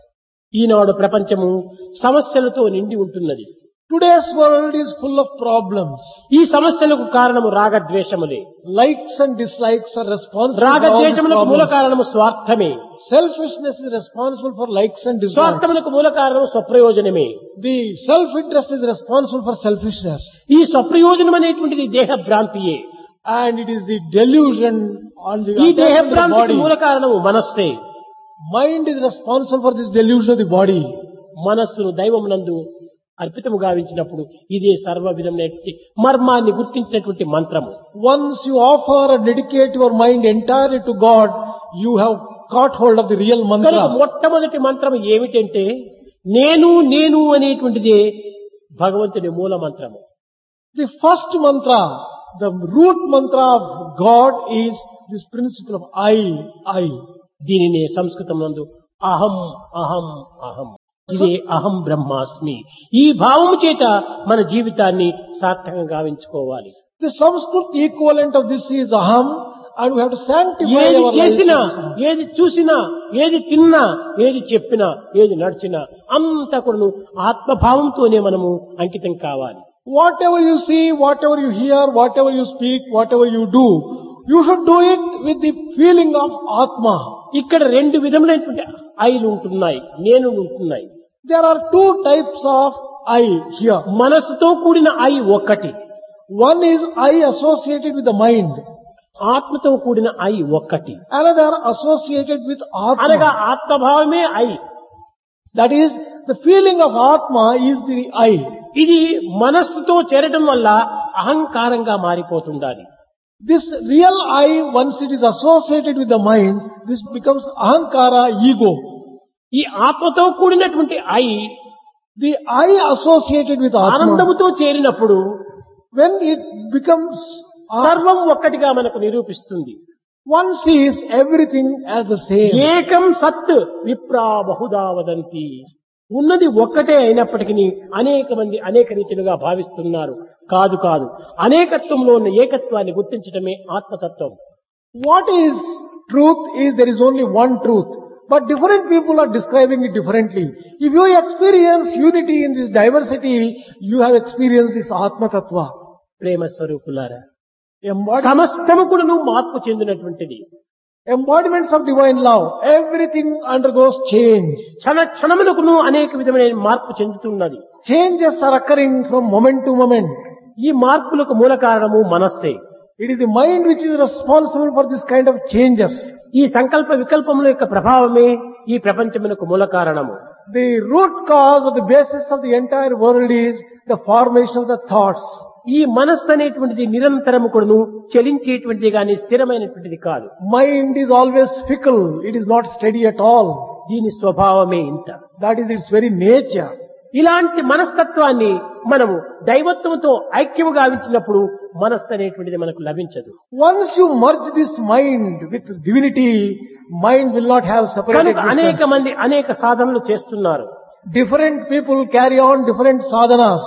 [SPEAKER 1] ఈనాడు ప్రపంచము సమస్యలతో నిండి ఉంటున్నది.
[SPEAKER 2] Today's world is full of problems.
[SPEAKER 1] ఈ సమస్యలకు కారణము రాగద్వేషములే.
[SPEAKER 2] Likes and dislikes are responsible for all these
[SPEAKER 1] రాగద్వేషములకు మూల
[SPEAKER 2] problems.
[SPEAKER 1] కారణము స్వార్థమే.
[SPEAKER 2] Selfishness is responsible for likes and dislikes.
[SPEAKER 1] స్వార్థములకు మూల కారణము స్వప్రయోజనమే.
[SPEAKER 2] The self-interest is responsible for selfishness.
[SPEAKER 1] ఈ స్వప్రయోజనం అనేటువంటిది దేహ భ్రాంతియే.
[SPEAKER 2] And it is the delusion on the
[SPEAKER 1] ఈ దేహ
[SPEAKER 2] attachment of the
[SPEAKER 1] భ్రాంతికి
[SPEAKER 2] body.
[SPEAKER 1] మూల కారణము మనస్సే.
[SPEAKER 2] Mind is responsible for this delusion of the body.
[SPEAKER 1] మనస్సును దైవమునందు అర్పితము గావించినప్పుడు ఇదే సర్వ విధమైనటువంటి మర్మాన్ని గుర్తించినటువంటి మంత్రము.
[SPEAKER 2] Once you offer and dedicate your mind entirely to God, you have caught hold of the real
[SPEAKER 1] కనుక
[SPEAKER 2] mantra.
[SPEAKER 1] మొట్టమొదటి మంత్రం ఏమిటంటే నేను నేను అనేటువంటిదే భగవంతుని మూల మంత్రము.
[SPEAKER 2] The first mantra, the root mantra of God is this principle of I.
[SPEAKER 1] దీనినే సంస్కృతం నందు అహం అహం అహం, ఇదే అహం బ్రహ్మాస్మి. ఈ భావము చేత మన జీవితాన్ని సార్థకంగా గావించుకోవాలి.
[SPEAKER 2] The Sanskrit equivalent of this is aham, and we have to sanctify
[SPEAKER 1] ఏది
[SPEAKER 2] our
[SPEAKER 1] చేసినా,
[SPEAKER 2] lives.
[SPEAKER 1] ఏది చూసినా, ఏది తిన్నా, ఏది చెప్పినా, ఏది నడిచినా అంతా కూడా ఆత్మభావంతోనే మనము అంకితం కావాలి.
[SPEAKER 2] Whatever you see, whatever you hear, whatever you speak, whatever you do, you should do it with the feeling of Atma.
[SPEAKER 1] ఇక్కడ రెండు విధములైనటువంటి ఐలు ఉంటున్నాయి, నేను ఉంటున్నాయి.
[SPEAKER 2] There are two types of I here.
[SPEAKER 1] మనసుతో కూడిన ఐ ఒక్కటి,
[SPEAKER 2] One is I associated with the mind.
[SPEAKER 1] ఆత్మతో కూడిన ఐ ఒక్కటి.
[SPEAKER 2] Another associated with
[SPEAKER 1] అనగా
[SPEAKER 2] Atma.
[SPEAKER 1] ఆత్మభావమే I.
[SPEAKER 2] That is, the feeling of Atma is the I.
[SPEAKER 1] ఇది మనస్సుతో చేరటం వల్ల అహంకారంగా మారిపోతుండాలి.
[SPEAKER 2] This real I, once it is associated with the mind, this becomes ahankara, ego.
[SPEAKER 1] ఈ ఆత్మతో కూడినటువంటి I
[SPEAKER 2] The I associated with Atma,
[SPEAKER 1] ఆనందముతో చేరినప్పుడు
[SPEAKER 2] when it becomes
[SPEAKER 1] సర్వం ఒక్కటిగా మనకు నిరూపిస్తుంది.
[SPEAKER 2] one sees everything as the same.
[SPEAKER 1] ఏకం సత్ విప్రా బహుదా వదంతి. ఉన్నది ఒక్కటే అయినప్పటికీ అనేక మంది అనేక రీతిలుగా భావిస్తున్నారు. కాదు కాదు, అనేకత్వంలో ఉన్న ఏకత్వాన్ని గుర్తించడమే ఆత్మతత్వం.
[SPEAKER 2] What is truth is there is only one truth, but different people are describing it differently. If you experience unity in this diversity, you have experienced this Atma Tattva.
[SPEAKER 1] ప్రేమ స్వరూపులారా,
[SPEAKER 2] Embodiment,
[SPEAKER 1] సమస్తము కూడాను మార్పు చెందినటువంటిది.
[SPEAKER 2] embodiments of divine love, everything undergoes change.
[SPEAKER 1] క్షణ క్షణములకును అనేక విధమైన మార్పు చెందుతున్నది.
[SPEAKER 2] Changes are occurring from moment to moment.
[SPEAKER 1] ఈ మార్పులకు మూల కారణము మనస్సే.
[SPEAKER 2] It is the mind which is responsible for this kind of changes.
[SPEAKER 1] ఈ సంకల్ప వికల్పముల యొక్క ప్రభావమే ఈ ప్రపంచమునకు మూల కారణము.
[SPEAKER 2] The root cause or the basis of the entire world is the formation of the thoughts.
[SPEAKER 1] ఈ మనస్సు అనేటువంటిది నిరంతరము కూడాను చలించేటువంటిది కానీ స్థిరమైనటువంటిది కాదు.
[SPEAKER 2] Mind is always fickle. It is not steady at all.
[SPEAKER 1] దీని స్వభావమే ఇంత.
[SPEAKER 2] That is its very nature.
[SPEAKER 1] ఇలాంటి మనస్తత్వాన్ని మనము దైవత్వంతో ఐక్యము గావించినప్పుడు మనస్సు అనేటువంటిది మనకు లభించదు.
[SPEAKER 2] Once you merge this mind with divinity, mind will not have separate
[SPEAKER 1] కనుక అనేక
[SPEAKER 2] existence.
[SPEAKER 1] మంది అనేక సాధనలు చేస్తున్నారు.
[SPEAKER 2] Different people carry on different sadhanas.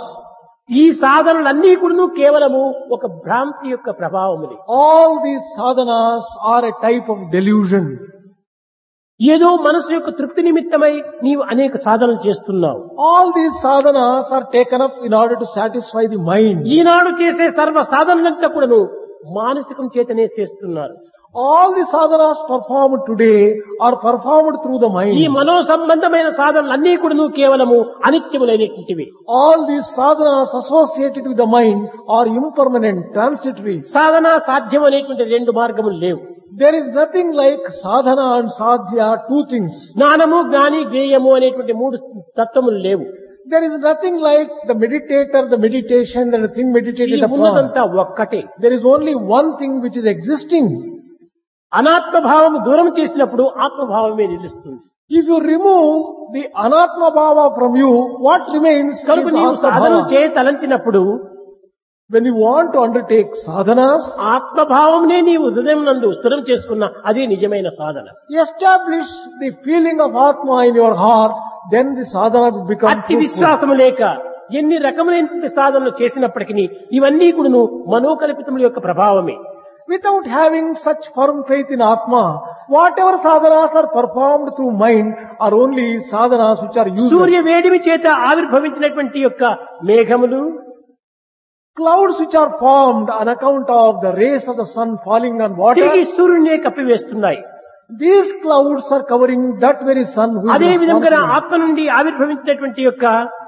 [SPEAKER 1] ఈ సాధనలన్నీ కూడా కేవలము ఒక భ్రాంతి యొక్క ప్రభావముది.
[SPEAKER 2] All these sadhanas are a type of delusion.
[SPEAKER 1] ఏదో మనసు యొక్క తృప్తి నిమిత్తమై నీవు అనేక సాధనలు చేస్తున్నావు.
[SPEAKER 2] All these sadhanas are taken up in order to satisfy the mind.
[SPEAKER 1] ఈనాడు చేసే సర్వ సాధనలంతా కూడాను మానసికం చేతనే చేస్తున్నారు.
[SPEAKER 2] All the sadhanas performed today are performed through the
[SPEAKER 1] ఈ
[SPEAKER 2] mind.
[SPEAKER 1] మనో సంబంధమైన సాధనలన్నీ కూడాను కేవలము అనిత్యములైనటువంటివి.
[SPEAKER 2] All these sadhanas associated with the mind are impermanent, transitory.
[SPEAKER 1] సాధన సాధ్యం అనేటువంటి రెండు మార్గములు లేవు.
[SPEAKER 2] There is nothing like sadhana and sadhya, two things.
[SPEAKER 1] జ్ఞానము జ్ఞాని జ్ఞేయము అనేటువంటి మూడు తత్వములు లేవు.
[SPEAKER 2] There is nothing like the meditator, the meditation, and the thing
[SPEAKER 1] ఈ
[SPEAKER 2] meditated upon.
[SPEAKER 1] ఉన్నదంతా ఒక్కటే.
[SPEAKER 2] There is only one thing which is existing.
[SPEAKER 1] అనాత్మభావము దూరం చేసినప్పుడు ఆత్మభావమే నిలుస్తుంది.
[SPEAKER 2] If you remove the anatma bhava from you, what remains is
[SPEAKER 1] కనుక నీవు
[SPEAKER 2] atma
[SPEAKER 1] Sadhana
[SPEAKER 2] bhava.
[SPEAKER 1] చేయతలంచినప్పుడు
[SPEAKER 2] When you want to undertake sadhanas,
[SPEAKER 1] ఆత్మభావంనే నీవు హృదయం నందు స్థిరం చేసుకున్న అదే నిజమైన సాధన.
[SPEAKER 2] establish the feeling of atma in your heart, then the sadhana will become
[SPEAKER 1] అట్టి
[SPEAKER 2] fruitful.
[SPEAKER 1] విశ్వాసము లేక ఎన్ని రకములైన సాధనలు చేసినప్పటికీ ఇవన్నీ కూడాను మనోకల్పితముల యొక్క ప్రభావమే.
[SPEAKER 2] Without having such firm faith in atma, whatever sadhanas are performed through mind are only sadhanas which are useless.
[SPEAKER 1] సూర్య వేడిమి చేత ఆవిర్భవించినటువంటి యొక్క మేఘములు,
[SPEAKER 2] Clouds which are formed on account of the rays of the sun falling on water,
[SPEAKER 1] తిరిగి సూర్యునే కప్పివేస్తున్నాయి.
[SPEAKER 2] these clouds are covering that very sun who is
[SPEAKER 1] అదే విధంగా
[SPEAKER 2] responsible.
[SPEAKER 1] ఆత్మ నుండి ఆవిర్భవించినటువంటి యొక్క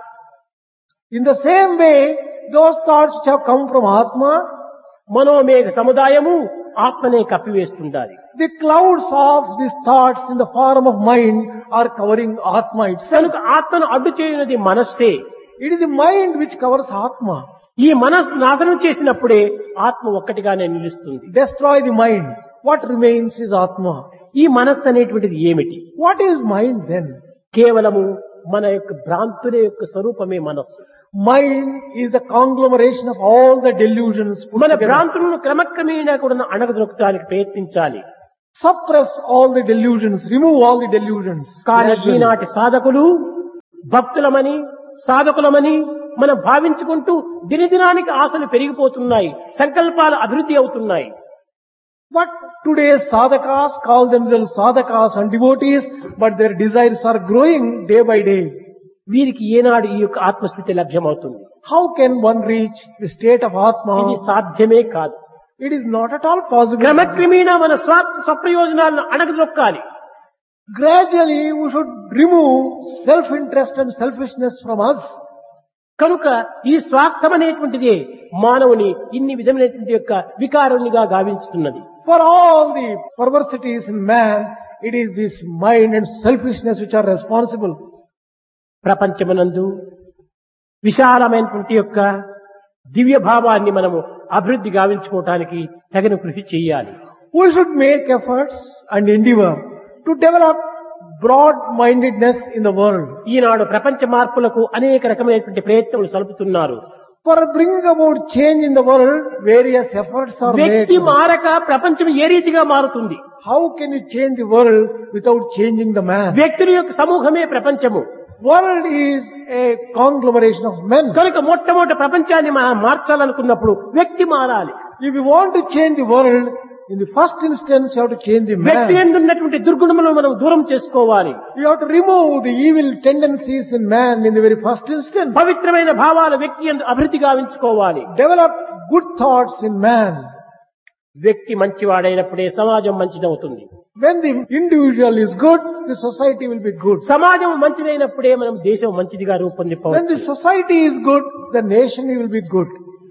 [SPEAKER 2] In the same way, those thoughts which have come from atma,
[SPEAKER 1] మనోమేఘ సముదాయము ఆత్మనే కప్పివేస్తుండాలి.
[SPEAKER 2] the clouds of these thoughts in the form of mind are covering atma itself.
[SPEAKER 1] కనుక ఆత్మను అడ్డు చేయనది మనస్సే.
[SPEAKER 2] It is the mind which covers atma.
[SPEAKER 1] ఈ మనస్సు నాశనం చేసినప్పుడే ఆత్మ ఒక్కటిగానే నిలుస్తుంది.
[SPEAKER 2] Destroy the mind. What remains is atma.
[SPEAKER 1] ఈ మనస్సు అనేటువంటిది ఏమిటి?
[SPEAKER 2] What is mind then?
[SPEAKER 1] కేవలము మన యొక్క భ్రాంతుల యొక్క స్వరూపమే మనస్సు.
[SPEAKER 2] Mind is the conglomeration of all the delusions put
[SPEAKER 1] మన
[SPEAKER 2] together.
[SPEAKER 1] భ్రాంతులను క్రమక్రమేణా కూడా అణగదొక్కడానికి ప్రయత్నించాలి.
[SPEAKER 2] Suppress all the delusions, remove all the delusions.
[SPEAKER 1] కానీ
[SPEAKER 2] Gradually.
[SPEAKER 1] ఈనాటి సాధకులు భక్తులమని సాధకులమని మనం భావించుకుంటూ దినదినానికి ఆశలు పెరిగిపోతున్నాయి, సంకల్పాలు అభివృద్ధి అవుతున్నాయి.
[SPEAKER 2] But today's sadhakas call themselves sadhakas and devotees, but their desires are growing day by day.
[SPEAKER 1] వీరికి ఏనాడు ఈ యొక్క ఆత్మస్థితి లభ్యమవుతుంది?
[SPEAKER 2] How can one reach the state of
[SPEAKER 1] ఇది
[SPEAKER 2] atma?
[SPEAKER 1] సాధ్యమే కాదు.
[SPEAKER 2] It is not at all possible.
[SPEAKER 1] క్రమక్రమేణా మన స్వార్థ స్వప్రయోజనాలను అణగదొక్కాలి.
[SPEAKER 2] Gradually we should remove self-interest and selfishness from us.
[SPEAKER 1] కనుక ఈ స్వార్థం అనేటువంటిదే మానవుని ఇన్ని విధమైనటువంటి యొక్క వికారునిగా గావించుతున్నది.
[SPEAKER 2] For all the perversities in man, it is this mind and selfishness which are responsible.
[SPEAKER 1] ప్రపంచమునందు విశాలమైనటువంటి యొక్క దివ్య భావాన్ని మనము అభివృద్ధి గావించుకోవటానికి తగిన కృషి చేయాలి.
[SPEAKER 2] We should make efforts and endeavor to develop broad-mindedness in the world.
[SPEAKER 1] ఈనాడు ప్రపంచ మార్పులకు అనేక రకమైనటువంటి ప్రయత్నములు సలుపుతున్నారు.
[SPEAKER 2] For bringing about change in the world, various efforts are
[SPEAKER 1] వ్యక్తి
[SPEAKER 2] made.
[SPEAKER 1] మారక ప్రపంచం ఏ రీతిగా మారుతుంది?
[SPEAKER 2] How can you change the world without changing the man?
[SPEAKER 1] వ్యక్తుల యొక్క సమూహమే ప్రపంచము.
[SPEAKER 2] World is a conglomeration of men.
[SPEAKER 1] కనుక మొట్టమొదటి ప్రపంచాన్ని మనం మార్చాలనుకున్నప్పుడు వ్యక్తి మారాలి.
[SPEAKER 2] If you want to change the world, in the first instance you have to change the
[SPEAKER 1] వ్యక్తి
[SPEAKER 2] man.
[SPEAKER 1] యందు ఉన్నటువంటి దుర్గుణములను మనం దూరం చేసుకోవాలి.
[SPEAKER 2] You have to remove the evil tendencies in man in the very first instance.
[SPEAKER 1] పవిత్రమైన భావాలు వ్యక్తి యందు అభివృద్ధి గావించుకోవాలి.
[SPEAKER 2] Develop good thoughts in man.
[SPEAKER 1] వ్యక్తి మంచివాడైనప్పుడే సమాజం మంచిదవుతుంది.
[SPEAKER 2] When the individual is good, the society will be good.
[SPEAKER 1] సమాజం మంచిదైనప్పుడే మనం దేశం మంచిదిగా
[SPEAKER 2] When the
[SPEAKER 1] రూపొందిపోవచ్చు.
[SPEAKER 2] society is good, the nation will be good.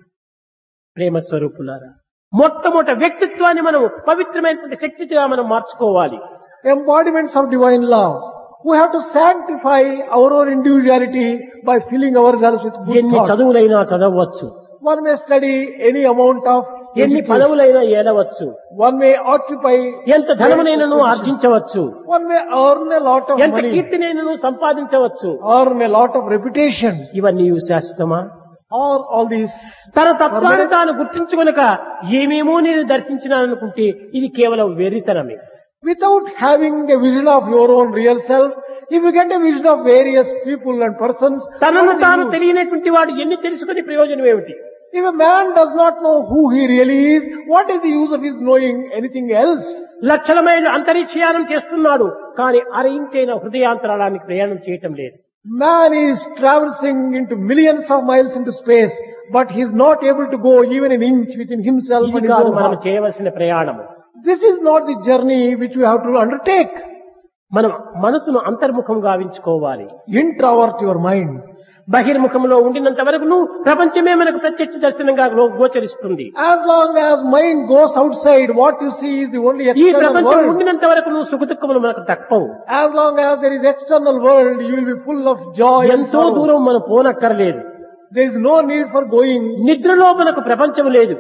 [SPEAKER 1] ప్రేమ స్వరూపులారా, మొట్టమొదటి వ్యక్తిత్వాన్ని మనం పవిత్రమైనటువంటి శక్తిగా మనం మార్చుకోవాలి.
[SPEAKER 2] Embodiments of divine love. We have to sanctify our own individuality by filling ourselves with good
[SPEAKER 1] ఎన్ని
[SPEAKER 2] thoughts.
[SPEAKER 1] చదువులైనా చదవచ్చు,
[SPEAKER 2] One may study any amount of
[SPEAKER 1] ఎన్ని
[SPEAKER 2] education.
[SPEAKER 1] పదవులైనా ఏలవచ్చు,
[SPEAKER 2] One may occupy,
[SPEAKER 1] ఎంత ధనమునైనను ఆర్జించవచ్చు,
[SPEAKER 2] one may earn a lot of
[SPEAKER 1] ఎంత
[SPEAKER 2] money,
[SPEAKER 1] కీర్తినైనను సంపాదించవచ్చు.
[SPEAKER 2] earn a lot of reputation,
[SPEAKER 1] ఇవన్నీ శాశ్వతమా?
[SPEAKER 2] or all these.
[SPEAKER 1] తన తత్వాన్ని తాను గుర్తించుకొనక ఏమేమో నేను దర్శించినాననుకుంటే ఇది కేవలం వెర్రితనమే.
[SPEAKER 2] Without having a vision of your own real self, if you get a vision of various people and persons,
[SPEAKER 1] తనను
[SPEAKER 2] what will
[SPEAKER 1] తాను
[SPEAKER 2] you do?
[SPEAKER 1] తెలియనటువంటి వాడు ఎన్ని తెలుసుకుని ప్రయోజనం ఏమిటి?
[SPEAKER 2] If a man does not know who he really is, what is the use of his knowing anything else?
[SPEAKER 1] లక్షల మైళ్ళు అంతరిక్షయానం చేస్తున్నాడు, కానీ అరయించైన హృదయాంతరాళానికి ప్రయాణం చేయటం లేదు.
[SPEAKER 2] Man is traversing into millions of miles into space, but he is not able to go even an inch within himself
[SPEAKER 1] ఇది
[SPEAKER 2] and his
[SPEAKER 1] కాదు
[SPEAKER 2] own
[SPEAKER 1] మనం
[SPEAKER 2] heart.
[SPEAKER 1] చేయవలసిన ప్రయాణము.
[SPEAKER 2] This is not the journey which we have to undertake.
[SPEAKER 1] మనం మనసును అంతర్ముఖం గావించుకోవాలి.
[SPEAKER 2] Introvert your mind.
[SPEAKER 1] బహిర్ముఖంలో ఉండినంత వరకు ప్రపంచమే మనకు ప్రత్యక్ష దర్శనంగా గోచరిస్తుంది.
[SPEAKER 2] As long as mind goes outside, what you see is the only
[SPEAKER 1] ఈ
[SPEAKER 2] external
[SPEAKER 1] ప్రపంచం
[SPEAKER 2] world.
[SPEAKER 1] ఉండినంత వరకు సుఖదుఖములు మనకు తప్పవు.
[SPEAKER 2] As long as there is external world, you will be full of joy and
[SPEAKER 1] ఎంతో
[SPEAKER 2] sorrow.
[SPEAKER 1] దూరం మనం పోనక్కర్లేదు.
[SPEAKER 2] There is no need for going.
[SPEAKER 1] నిద్రలో మనకు ప్రపంచం లేదు.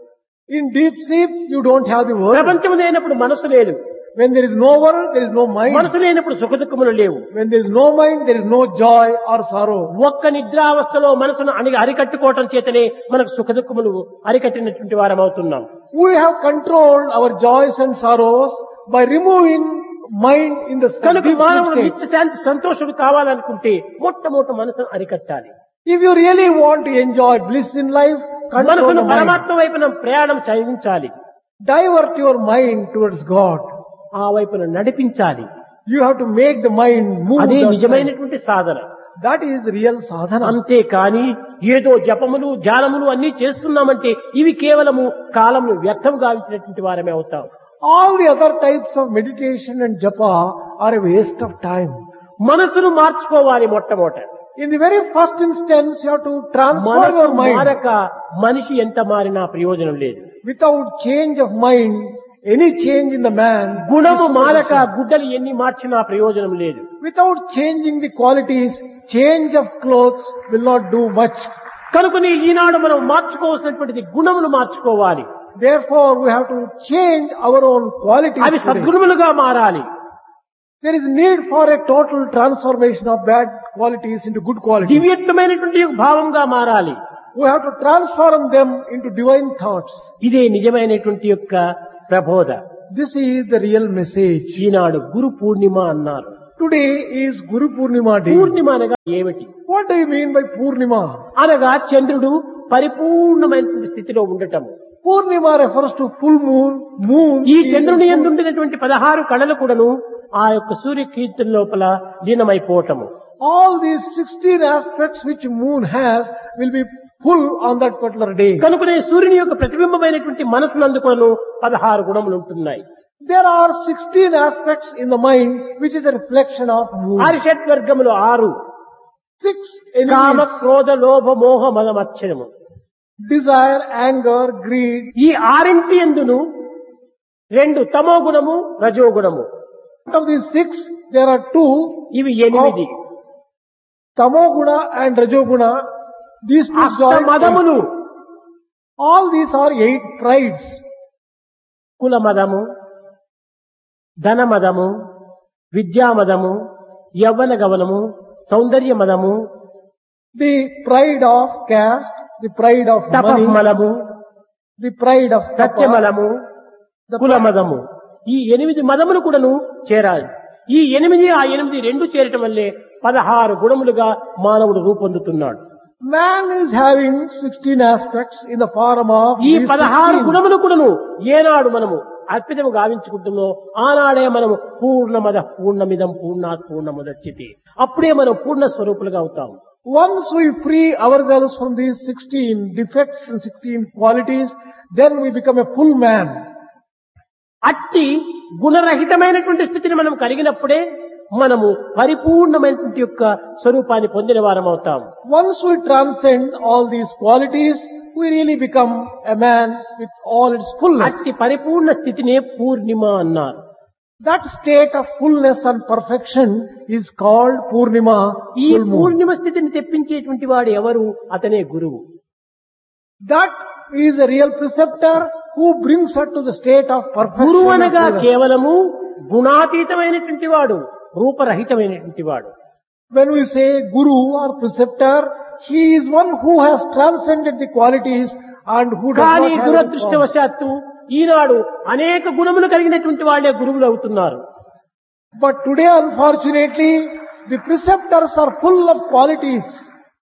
[SPEAKER 2] In deep sleep, you don't have the world.
[SPEAKER 1] ప్రపంచం లేనప్పుడు మనసు లేదు.
[SPEAKER 2] When there is no world, there is no mind.
[SPEAKER 1] మనసు లేనప్పుడు సుఖదుఖములు లేవు.
[SPEAKER 2] When there is no mind, there is no joy or sorrow.
[SPEAKER 1] ఒక్క నిద్రావస్థలో మనసును అరికట్టుకోవటం చేతనే మనకు సుఖదుఖములు అరికట్టినటువంటి వారం అవుతున్నాం.
[SPEAKER 2] We have controlled our joys and sorrows by removing mind in the
[SPEAKER 1] కనుక
[SPEAKER 2] deep
[SPEAKER 1] మానవుడు
[SPEAKER 2] state.
[SPEAKER 1] నిత్య శాంతి సంతోషుడు కావాలనుకుంటే మొట్టమొదట మనసును అరికట్టాలి.
[SPEAKER 2] If you really want to enjoy bliss in life, control
[SPEAKER 1] మనసును
[SPEAKER 2] the mind.
[SPEAKER 1] పరమాత్మ వైపున ప్రయాణం సాగించాలి.
[SPEAKER 2] Divert your mind towards God.
[SPEAKER 1] ఆ వైపున నడిపించాలి.
[SPEAKER 2] You have to make the mind move.
[SPEAKER 1] అదే
[SPEAKER 2] that way.
[SPEAKER 1] నిజమైనటువంటి సాధన.
[SPEAKER 2] That is real sadhana.
[SPEAKER 1] అంతేకాని ఏదో జపములు ధ్యానములు అన్ని చేస్తున్నామంటే ఇవి కేవలము కాలమును వ్యర్థం గావించినటువంటి వారమే అవుతాం.
[SPEAKER 2] All the other types of meditation and japa are a waste of time.
[SPEAKER 1] మనసును మార్చుకోవాలి మొట్టమొదట.
[SPEAKER 2] In the very first instance, you have to transform
[SPEAKER 1] మనసు
[SPEAKER 2] your mind.
[SPEAKER 1] మారక మనిషి ఎంత మారినా ప్రయోజనం లేదు.
[SPEAKER 2] Without change of mind, any change in the man.
[SPEAKER 1] గుణము మారక గుడ్డలు ఎన్ని మార్చినా ప్రయోజనం లేదు.
[SPEAKER 2] Without changing the qualities, change of clothes will not do much.
[SPEAKER 1] కనుకని ఈనాడు మనం మార్చుకోవాల్సినటువంటిది గుణములు మార్చుకోవాలి.
[SPEAKER 2] Therefore, we have to change our own qualities.
[SPEAKER 1] అవి
[SPEAKER 2] today.
[SPEAKER 1] సద్గుణములుగా మారాలి.
[SPEAKER 2] There is need for a total transformation of bad qualities into good qualities.
[SPEAKER 1] దివ్యత్వమైనటువంటి భావంగా మారాలి.
[SPEAKER 2] We have to transform them into divine thoughts.
[SPEAKER 1] ఇదే నిజమైనటువంటి యొక్క ప్రబోధ.
[SPEAKER 2] This is the real message.
[SPEAKER 1] ఈనాడు గురు పూర్ణిమ అన్నారు.
[SPEAKER 2] Today is Guru Purnima day.
[SPEAKER 1] పూర్ణిమ అనగా ఏమిటి?
[SPEAKER 2] What do you mean by Purnima?
[SPEAKER 1] అనగా చంద్రుడు పరిపూర్ణమైనటువంటి స్థితిలో ఉండటం.
[SPEAKER 2] Purnima refers to full moon. Moon.
[SPEAKER 1] ఈ
[SPEAKER 2] is
[SPEAKER 1] చంద్రుని
[SPEAKER 2] full.
[SPEAKER 1] ఎందుండినటువంటి 16 కళలు కూడాను ఆ యొక్క సూర్య కీర్తన లోపల లీనమైపోవటము.
[SPEAKER 2] All these 16 aspects which moon has will be full on that particular day.
[SPEAKER 1] కనుకనే సూర్యుని యొక్క ప్రతిబింబమైనటువంటి మనసునందు కూడాను 16 గుణములు ఉంటున్నాయి.
[SPEAKER 2] There are 16 aspects in the mind which is a reflection of moon.
[SPEAKER 1] హరిషడ్వర్గములు 6.
[SPEAKER 2] 6
[SPEAKER 1] comma
[SPEAKER 2] elements:
[SPEAKER 1] క్రోధ లోభ మోహ మదమచ్చరము.
[SPEAKER 2] desire, anger, greed.
[SPEAKER 1] ఈ 6 ఎందును 2 తమో గుణము రజో గుణము.
[SPEAKER 2] Out of these 6, there are 2,
[SPEAKER 1] ఇవి 8.
[SPEAKER 2] Tamoguna and Rajoguna. These two
[SPEAKER 1] అష్ట
[SPEAKER 2] join.
[SPEAKER 1] మదములు.
[SPEAKER 2] All these are 8 prides.
[SPEAKER 1] కుల మదము, ధన మదము, విద్యా మదము, యవ్వన గమనము, సౌందర్య మదము,
[SPEAKER 2] The pride of caste, the pride of money,
[SPEAKER 1] తపమలము,
[SPEAKER 2] the pride of tapa,
[SPEAKER 1] సత్యమలము,
[SPEAKER 2] the
[SPEAKER 1] కుల మదము. ఈ 8 మదములు కూడాను చేరాలి. ఈ 8 ఆ 8 రెండు చేరటం వల్లే 16 గుణములుగా మానవుడు రూపొందుతున్నాడు.
[SPEAKER 2] Man is having 16 aspects in the form of
[SPEAKER 1] ఈ
[SPEAKER 2] these
[SPEAKER 1] 16
[SPEAKER 2] 16.
[SPEAKER 1] గుణములు కూడాను ఏనాడు మనము అర్పితము గావించుకుంటున్నామో ఆనాడే మనము పూర్ణమద పూర్ణమిదం పూర్ణాత్ పూర్ణముదచ్యతే. అప్పుడే మనం పూర్ణ స్వరూపులుగా అవుతాము.
[SPEAKER 2] Once we free ourselves from these 16 defects and 16 qualities, then we become a full man.
[SPEAKER 1] అట్టి గుణరహితమైనటువంటి స్థితిని మనం కలిగినప్పుడే మనము పరిపూర్ణమైనటువంటి యొక్క స్వరూపాన్ని పొందిన వారం అవుతాం.
[SPEAKER 2] Once we transcend all these qualities, we really become a man with all its fullness.
[SPEAKER 1] అట్టి పరిపూర్ణ స్థితినే పూర్ణిమ అన్నారు.
[SPEAKER 2] That state of fullness and perfection is called Purnima.
[SPEAKER 1] ఈ
[SPEAKER 2] full moon.
[SPEAKER 1] పూర్ణిమ స్థితిని తెప్పించేటువంటి వాడు ఎవరు? అతనే గురువు.
[SPEAKER 2] That is a real preceptor who brings her to the state of perfection.
[SPEAKER 1] గురువు
[SPEAKER 2] and
[SPEAKER 1] అనగా
[SPEAKER 2] fullness.
[SPEAKER 1] కేవలము గుణాతీతమైనటువంటి వాడు, రూపరహితమైనటువంటి వాడు.
[SPEAKER 2] When we say Guru or preceptor, he is one who has transcended the qualities and who does
[SPEAKER 1] కానీ
[SPEAKER 2] not have any form.
[SPEAKER 1] దురదృష్టవశాత్తు ఈనాడు అనేక గుణములు కలిగినటువంటి వాళ్ళే గురువులు అవుతున్నారు.
[SPEAKER 2] But today, unfortunately, the preceptors are full of qualities.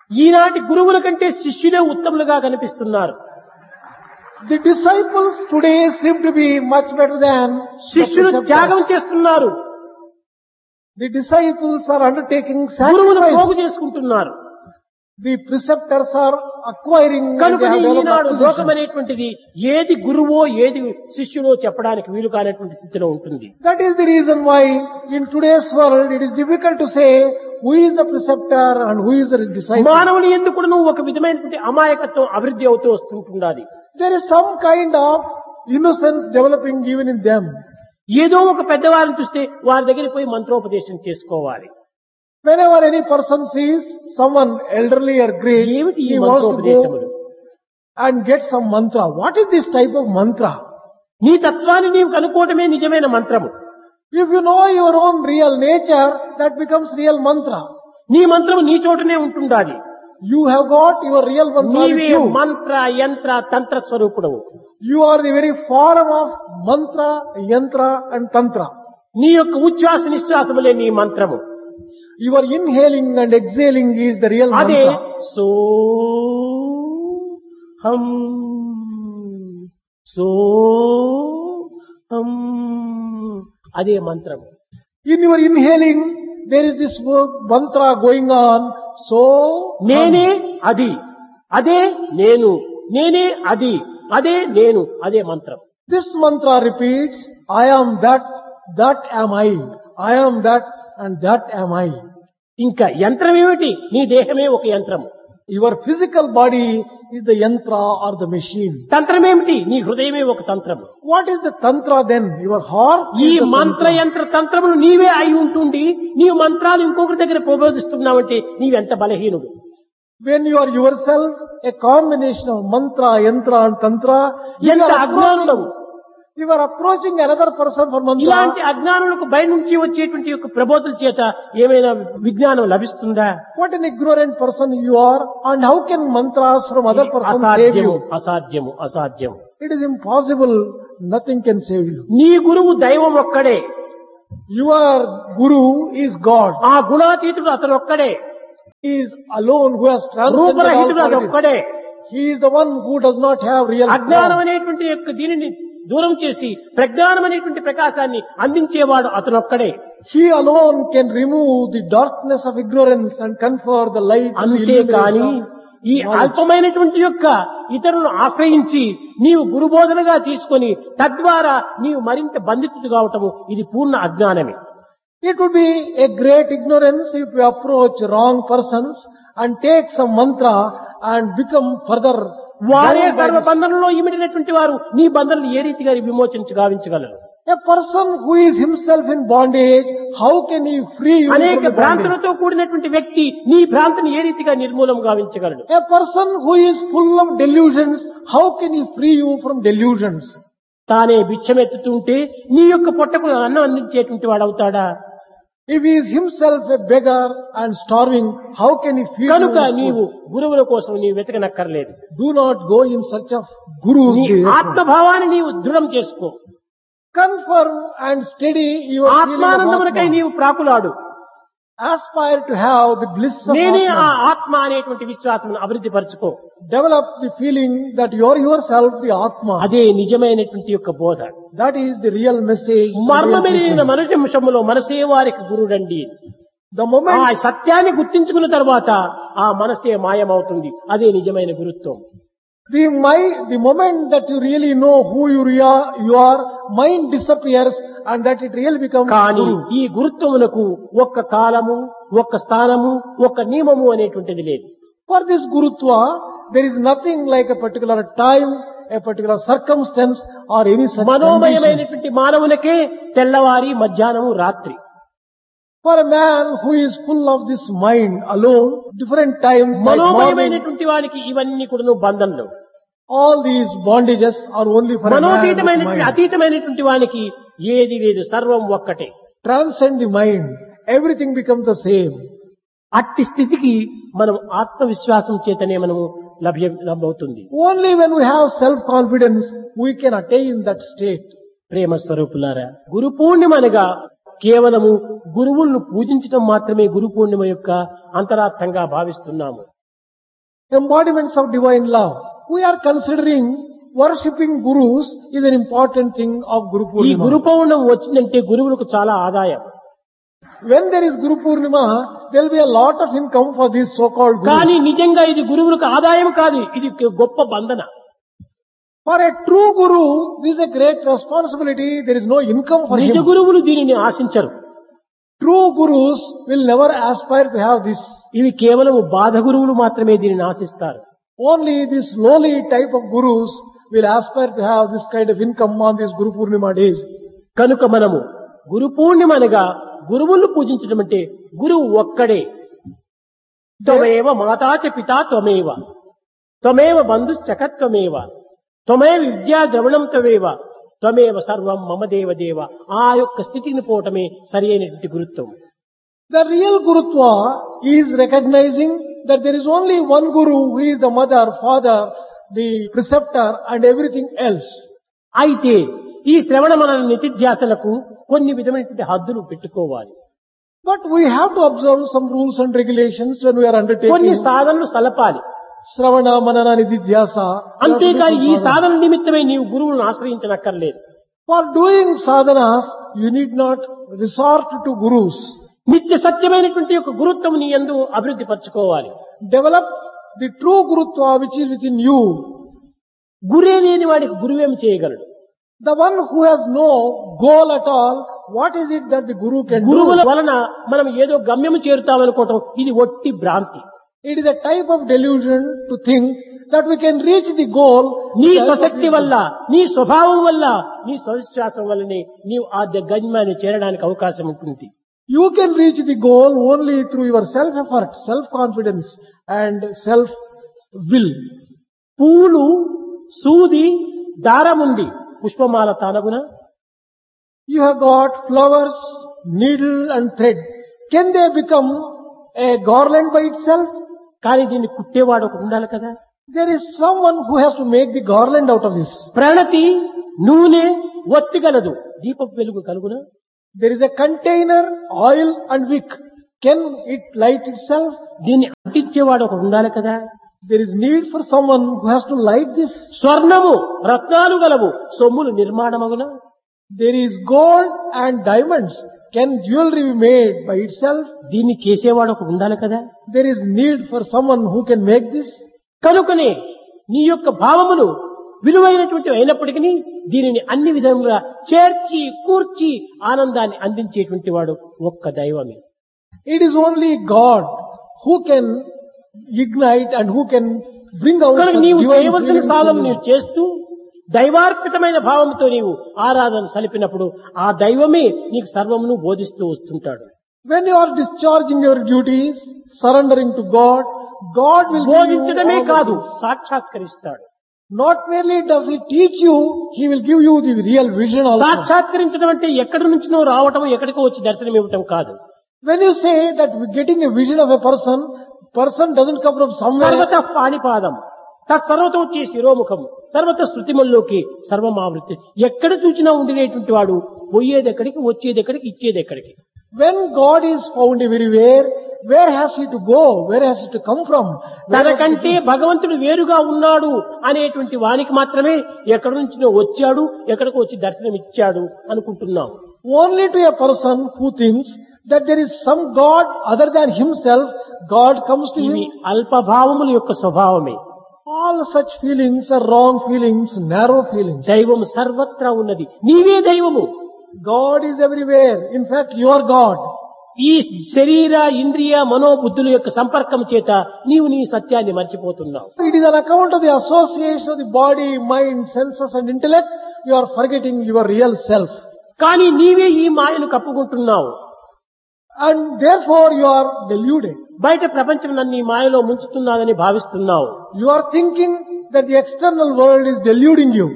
[SPEAKER 1] ఈనాటి గురువుల కంటే శిష్యులే ఉత్తములుగా కనిపిస్తున్నారు.
[SPEAKER 2] The disciples today seem to be much better than the
[SPEAKER 1] శిష్యులు త్యాగం
[SPEAKER 2] preceptors.
[SPEAKER 1] చేస్తున్నారు,
[SPEAKER 2] The disciples are undertaking
[SPEAKER 1] గురువును
[SPEAKER 2] sacrifice.
[SPEAKER 1] పోగు చేసుకుంటున్నారు.
[SPEAKER 2] The preceptors are acquiring and
[SPEAKER 1] కనుక
[SPEAKER 2] they have
[SPEAKER 1] ఈనాడు
[SPEAKER 2] developed
[SPEAKER 1] లోకం
[SPEAKER 2] position.
[SPEAKER 1] అనేటువంటిది ఏది గురువో ఏది శిష్యులో చెప్పడానికి వీలు కానటువంటి స్థితిలో ఉంటుంది.
[SPEAKER 2] That is the reason why in today's world it is difficult to say who is the preceptor and who is the disciple.
[SPEAKER 1] మానవుని ఎందుకు ఒక విధమైనటువంటి అమాయకత్వం అభివృద్ధి అవుతూ వస్తుంటున్నది.
[SPEAKER 2] There is some kind of innocence developing even in them.
[SPEAKER 1] ఏదో ఒక పెద్దవారిని చూస్తే వారి దగ్గరికి పోయి మంత్రోపదేశం చేసుకోవాలి.
[SPEAKER 2] Whenever any person sees someone elderly or great,
[SPEAKER 1] ఏమిటి ఈ
[SPEAKER 2] he wants to
[SPEAKER 1] మంత్రోపదేశములు?
[SPEAKER 2] go and get some mantra. What is this type of mantra?
[SPEAKER 1] నీ తత్వాన్ని నీవు కనుక్కోవటమే నిజమైన మంత్రము.
[SPEAKER 2] If you know your own real nature, that becomes real mantra.
[SPEAKER 1] నీ మంత్రము నీ చోటనే ఉంటుండాలి.
[SPEAKER 2] You have got your real mantra with
[SPEAKER 1] నీవే
[SPEAKER 2] you.
[SPEAKER 1] మంత్ర యంత్ర తంత్ర స్వరూపుడవు.
[SPEAKER 2] You are the very form of mantra, yantra and tantra.
[SPEAKER 1] నీ యొక్క ఉచ్ఛ్వాస నిశ్వాసములే నీ మంత్రము.
[SPEAKER 2] Your inhaling and exhaling is the real
[SPEAKER 1] అదే
[SPEAKER 2] mantra.
[SPEAKER 1] సో హం సో హం అదే మంత్రము.
[SPEAKER 2] In your inhaling, there is this mantra going on. So,
[SPEAKER 1] నేనే అది, అదే నేను, నేనే అది, అదే నేను, అదే మంత్రం.
[SPEAKER 2] this mantra repeats, I am that, that am I. I am that and that am I.
[SPEAKER 1] ఇంకా యంత్రం ఏమిటి? నీ దేహమే ఒక యంత్రము.
[SPEAKER 2] Your physical body is the yantra or the machine.
[SPEAKER 1] తంత్రం ఏమిటి? నీ హృదయమే ఒక తంత్రము.
[SPEAKER 2] What is the tantra then? Your heart
[SPEAKER 1] ఈ
[SPEAKER 2] is the
[SPEAKER 1] మంత్ర
[SPEAKER 2] tantra.
[SPEAKER 1] యంత్ర తంత్రములు నీవే అయి ఉంటుండి నీవు మంత్రాలు ఇంకొకరి దగ్గర ప్రబోధిస్తున్నావంటే నీవెంత బలహీనుడు.
[SPEAKER 2] When you are yourself a combination of mantra, yantra and tantra,
[SPEAKER 1] ఎంత అజ్ఞానులవు.
[SPEAKER 2] you are approaching another person for mantra.
[SPEAKER 1] ఇలాంటి అజ్ఞానులకు బయట నుంచి వచ్చేటువంటి యొక్క ప్రబోధుల చేత ఏమైనా విజ్ఞానం లభిస్తుందా?
[SPEAKER 2] What an ignorant person you are, and how can mantras from other person save
[SPEAKER 1] అసాధ్యము,
[SPEAKER 2] you?
[SPEAKER 1] అసాధ్యము, అసాధ్యము.
[SPEAKER 2] It is impossible. Nothing can save you.
[SPEAKER 1] నీ గురువు దైవం ఒక్కడే.
[SPEAKER 2] Your guru is God.
[SPEAKER 1] ఆ గుణాతీతుడు అతను ఒక్కడే.
[SPEAKER 2] He is alone who has transcended all
[SPEAKER 1] రూపరహితుడు అది
[SPEAKER 2] qualities.
[SPEAKER 1] ఒక్కడే.
[SPEAKER 2] He is the one who does not have real
[SPEAKER 1] అజ్ఞానం
[SPEAKER 2] form.
[SPEAKER 1] అనేటువంటి యొక్క దీనిని దూరం చేసి ప్రజ్ఞానం అనేటువంటి ప్రకాశాన్ని అందించేవాడు అతను ఒక్కడే.
[SPEAKER 2] He alone can remove the darkness of ignorance and confer the light and the
[SPEAKER 1] అంతేకాని
[SPEAKER 2] illumination
[SPEAKER 1] ఈ
[SPEAKER 2] of knowledge.
[SPEAKER 1] అల్పమైనటువంటి యొక్క ఇతరులను ఆశ్రయించి నీవు గురుబోధనగా తీసుకొని తద్వారా నీవు మరింత బంధితుడు కావటము ఇది పూర్ణ అజ్ఞానమే.
[SPEAKER 2] It would be a great ignorance if you approach wrong persons and take some mantra and become further
[SPEAKER 1] వారే
[SPEAKER 2] bound by
[SPEAKER 1] సర్వ
[SPEAKER 2] this.
[SPEAKER 1] బంధనంలో ఇమిడినటువంటి వారు నీ బంధనలు ఏ రీతిగా విమోచించగలరు?
[SPEAKER 2] A person who is himself in bondage, how can he free you
[SPEAKER 1] అనేక
[SPEAKER 2] from the bondage?
[SPEAKER 1] భ్రాంతులతో కూడినటువంటి వ్యక్తి నీ భ్రాంతిని ఏ రీతిగా నిర్మూలం గావించగలడు?
[SPEAKER 2] A person who is full of delusions, how can he free you from delusions?
[SPEAKER 1] తానే భిక్షమెత్తుతుంటే నీ యొక్క పొట్టకు అన్నం అందించేటువంటి వాడు అవుతాడా?
[SPEAKER 2] If he is himself a beggar and starving, how can he feed
[SPEAKER 1] కనుక
[SPEAKER 2] you?
[SPEAKER 1] నీవు గురువుల కోసం నీవు వెతకనక్కర్లేదు.
[SPEAKER 2] Do not go in search of gurus.
[SPEAKER 1] నీ
[SPEAKER 2] therefore.
[SPEAKER 1] ఆత్మభావాన్ని నీవు దృఢం చేసుకో.
[SPEAKER 2] Confirm and steady your feeling of
[SPEAKER 1] ఆత్మానందమునకై
[SPEAKER 2] Atma.
[SPEAKER 1] నీవు ప్రాకులాడు.
[SPEAKER 2] Aspire to have the bliss of
[SPEAKER 1] నేనే ఆ
[SPEAKER 2] Atma.
[SPEAKER 1] ఆత్మ అనేటువంటి విశ్వాసమును అభివృద్ధి పరచుకో.
[SPEAKER 2] Develop the feeling that you are yourself the Atma.
[SPEAKER 1] అదే నిజమైనటువంటి యొక్క బోధ.
[SPEAKER 2] That is the real message. the real
[SPEAKER 1] మర్మమెరిగిన
[SPEAKER 2] teaching.
[SPEAKER 1] మనుషంలో మనసే వారికి గురుడండి.
[SPEAKER 2] The moment
[SPEAKER 1] ఆ సత్యాన్ని గుర్తించుకున్న తర్వాత ఆ మనసే మాయమవుతుంది. అదే నిజమైన గురుత్వం.
[SPEAKER 2] the moment that you really know who you are, mind disappears and that it really becomes
[SPEAKER 1] కానీ
[SPEAKER 2] guru.
[SPEAKER 1] ఈ గురుత్వమునకు ఒక్క కాలము, ఒక్క స్థానము, ఒక్క నియమము అనేటువంటిది లేదు.
[SPEAKER 2] For this gurutva, there is nothing like a particular time, a particular circumstance or any such condition.
[SPEAKER 1] మనోమయమైనటువంటి మానవులకే తెల్లవారి మధ్యాహ్నము రాత్రి.
[SPEAKER 2] For a man who is full of this mind alone, different times, like morning,
[SPEAKER 1] మనోమయమైనటువంటి వానికి ఇవన్నీ కూడా బంధనలు.
[SPEAKER 2] all these bondages are only for a man with
[SPEAKER 1] మనోతీతమైనటువంటి
[SPEAKER 2] mind.
[SPEAKER 1] అతీతమైనటువంటి వానికి ఏది లేదు, సర్వం ఒక్కటే.
[SPEAKER 2] Transcend the mind. Everything becomes the same.
[SPEAKER 1] అట్టి స్థితికి మనం ఆత్మవిశ్వాసం చేతనే మనము లభ్యమవుతుంది.
[SPEAKER 2] Only when we have self-confidence, we can attain that state.
[SPEAKER 1] ప్రేమ స్వరూపులారా, గురు పూర్ణిమ అనగా కేవలము గురువులను పూజించడం మాత్రమే గురు పూర్ణిమ యొక్క అంతరార్థంగా భావిస్తున్నాము.
[SPEAKER 2] embodiments of divine love. We are considering worshipping gurus is an important thing of Guru
[SPEAKER 1] ఈ గురు
[SPEAKER 2] Purnima.
[SPEAKER 1] పౌర్ణమి వచ్చిందంటే గురువులకు చాలా ఆదాయం.
[SPEAKER 2] When there is Guru Purnima, there will be a lot of income for these so-called
[SPEAKER 1] కానీ
[SPEAKER 2] gurus.
[SPEAKER 1] నిజంగా ఇది గురువులకు ఆదాయం కాదు, ఇది గొప్ప బంధన.
[SPEAKER 2] For a true guru, this is a great responsibility. There is no income for
[SPEAKER 1] నిజ
[SPEAKER 2] him.
[SPEAKER 1] గురువులు దీనిని ఆశించరు.
[SPEAKER 2] True gurus will never aspire to have this.
[SPEAKER 1] ఇవి కేవలం బాధ గురువులు మాత్రమే దీనిని ఆశిస్తారు.
[SPEAKER 2] Only this lowly type of gurus will aspire to have this kind of income on these Guru Purnima days.
[SPEAKER 1] కనుక మనము గురు పూర్ణిమ అనగా గురువులను పూజించడం అంటే గురువు ఒక్కడే. త్వమేవ మాతా చ పితా త్వమేవ త్వమేవ బంధుశ్చకత్వమేవ త్వమేవ విద్యా ద్రవణం త్వమేవ త్వమేవ సర్వం మమ దేవ దేవ. ఆ యొక్క స్థితిని పోవటమే సరి అయినటువంటి గురుత్వం.
[SPEAKER 2] The real Gurutva is recognizing that there is only one Guru who is the mother, father, the preceptor and everything else.
[SPEAKER 1] అయితే ఈ శ్రవణ మనన నితిధ్యాసలకు కొన్ని విధమైనటువంటి హద్దులు పెట్టుకోవాలి.
[SPEAKER 2] But we have to observe some rules and regulations when we are
[SPEAKER 1] కొన్ని
[SPEAKER 2] undertaking
[SPEAKER 1] సాధనలు సలపాలి.
[SPEAKER 2] Sravana, Manana, Nididhyasa.
[SPEAKER 1] అంతేకాని ఈ సాధన నిమిత్తమై నీవు గురువులను ఆశ్రయించనక్కర్లేదు.
[SPEAKER 2] For doing sadhanas, you need not resort to gurus.
[SPEAKER 1] నిత్య సత్యమైనటువంటి యొక్క గురుత్వం నీ యందు అభివృద్ధి పరచుకోవాలి.
[SPEAKER 2] Develop the true Gurutva which is within you.
[SPEAKER 1] గురే లేని వాడికి గురువేమి చేయగలడు?
[SPEAKER 2] The one who has no goal at all, what is it that the Guru can
[SPEAKER 1] గురువుల
[SPEAKER 2] do?
[SPEAKER 1] వలన మనం ఏదో గమ్యము చేరుతామనుకోవటం ఇది ఒట్టి భ్రాంతి.
[SPEAKER 2] It is a type of delusion to think that we can reach the goal.
[SPEAKER 1] నీ
[SPEAKER 2] with the help of
[SPEAKER 1] స్వశక్తి
[SPEAKER 2] the-
[SPEAKER 1] వల్ల, నీ స్వభావం వల్ల, నీ స్వవిశ్వాసం వల్లనే నీవు ఆ గమ్యాన్ని చేరడానికి అవకాశం ఉంటుంది.
[SPEAKER 2] You can reach the goal only through your self-effort, self-confidence and self-will.
[SPEAKER 1] పూలు, సూది, దారముంది, పుష్పమాల తానగున.
[SPEAKER 2] You have got flowers, needle and thread. Can they become a garland by itself?
[SPEAKER 1] కానీ దీన్ని కుట్టేవాడు ఒకడు ఉండాలి కదా.
[SPEAKER 2] There is someone who has to make the garland out of this.
[SPEAKER 1] ప్రణతి, నూనె, ఒత్తి గలదు, దీపపు వెలుగు కలుగున.
[SPEAKER 2] There is a container, oil and wick. Can it light itself?
[SPEAKER 1] దీన్ని అంటించేవాడు ఒకడు ఉండాలి కదా.
[SPEAKER 2] There is need for someone who has to light this.
[SPEAKER 1] స్వర్ణము, రత్నాలు గలవు, సొమ్ములు నిర్మాణమగున.
[SPEAKER 2] There is gold and diamonds. Can jewelry be made by itself?
[SPEAKER 1] దీన్ని చేసేవాడు ఒకడు ఉండాలి కదా.
[SPEAKER 2] There is need for someone who can make this.
[SPEAKER 1] కనుకనే నీ యొక్క భావములు విలువైనటువంటి అయినప్పటికీ దీనిని అన్ని విధములుగా చేర్చి కూర్చి ఆనందాన్ని అందించేటువంటి వాడు ఒక్క దైవమే.
[SPEAKER 2] It is only God who can ignite and who can bring out
[SPEAKER 1] కనుక
[SPEAKER 2] such
[SPEAKER 1] నీవు
[SPEAKER 2] divine
[SPEAKER 1] చేయవలసిన
[SPEAKER 2] feelings
[SPEAKER 1] సాధన
[SPEAKER 2] in
[SPEAKER 1] నీవు
[SPEAKER 2] you.
[SPEAKER 1] చేస్తూ దైవార్పితమైన భావంతో నీవు ఆరాధన సలిపినప్పుడు ఆ దైవమే నీకు సర్వమును బోధిస్తూ వస్తుంటాడు.
[SPEAKER 2] When you are discharging your duties, surrendering to God, God will give you
[SPEAKER 1] బోధించడమే
[SPEAKER 2] all the
[SPEAKER 1] కాదు,
[SPEAKER 2] things.
[SPEAKER 1] సాక్షాత్కరిస్తాడు.
[SPEAKER 2] Not merely does He teach you, He will give you the real vision also.
[SPEAKER 1] సాక్షాత్కరించడం అంటే ఎక్కడి నుంచినో రావటం, ఎక్కడికో వచ్చి దర్శనం ఇవ్వటం కాదు.
[SPEAKER 2] When you say that getting a vision of a person doesn't come from somewhere.
[SPEAKER 1] సర్వత పాణిపాదం తత్సర్వతో వచ్చే శిరోముఖం సర్వత శృతిమల్లోకి సర్వమావృత్తి. ఎక్కడ చూసినా ఉండినటువంటి వాడు పోయేది ఎక్కడికి, వచ్చేది ఎక్కడికి, ఇచ్చేది ఎక్కడికి.
[SPEAKER 2] When God is found everywhere, where has He to go? Where has He to come from?
[SPEAKER 1] తనకంటే భగవంతుడు వేరుగా ఉన్నాడు అనేటువంటి వానికి మాత్రమే ఎక్కడి నుంచినో వచ్చాడు, ఎక్కడికో వచ్చి దర్శనం ఇచ్చాడు అనుకుంటున్నాం.
[SPEAKER 2] Only to a person who thinks that there is some God other than himself, God comes to
[SPEAKER 1] ఇవి
[SPEAKER 2] him.
[SPEAKER 1] అల్పభావముల యొక్క స్వభావమే.
[SPEAKER 2] All such feelings are wrong feelings, narrow feelings.
[SPEAKER 1] దైవం సర్వత్రా ఉన్నది, నీవే దైవము.
[SPEAKER 2] God is everywhere. In fact, you are God.
[SPEAKER 1] ఈ శరీర, ఇంద్రియ, మనోబుద్ధుల యొక్క సంపర్కం చేత నీవు నీ సత్యాన్ని మర్చిపోతున్నావు.
[SPEAKER 2] It is on account of the association of the body, mind, senses and intellect, you are forgetting your real self.
[SPEAKER 1] కానీ నీవే ఈ మాయను కప్పుకుంటున్నావు.
[SPEAKER 2] And therefore you are deluded.
[SPEAKER 1] బయట ప్రపంచం నన్ను ఈ మాయలో ముంచుతున్నాదని భావిస్తున్నావు.
[SPEAKER 2] You are thinking that the external world is deluding you.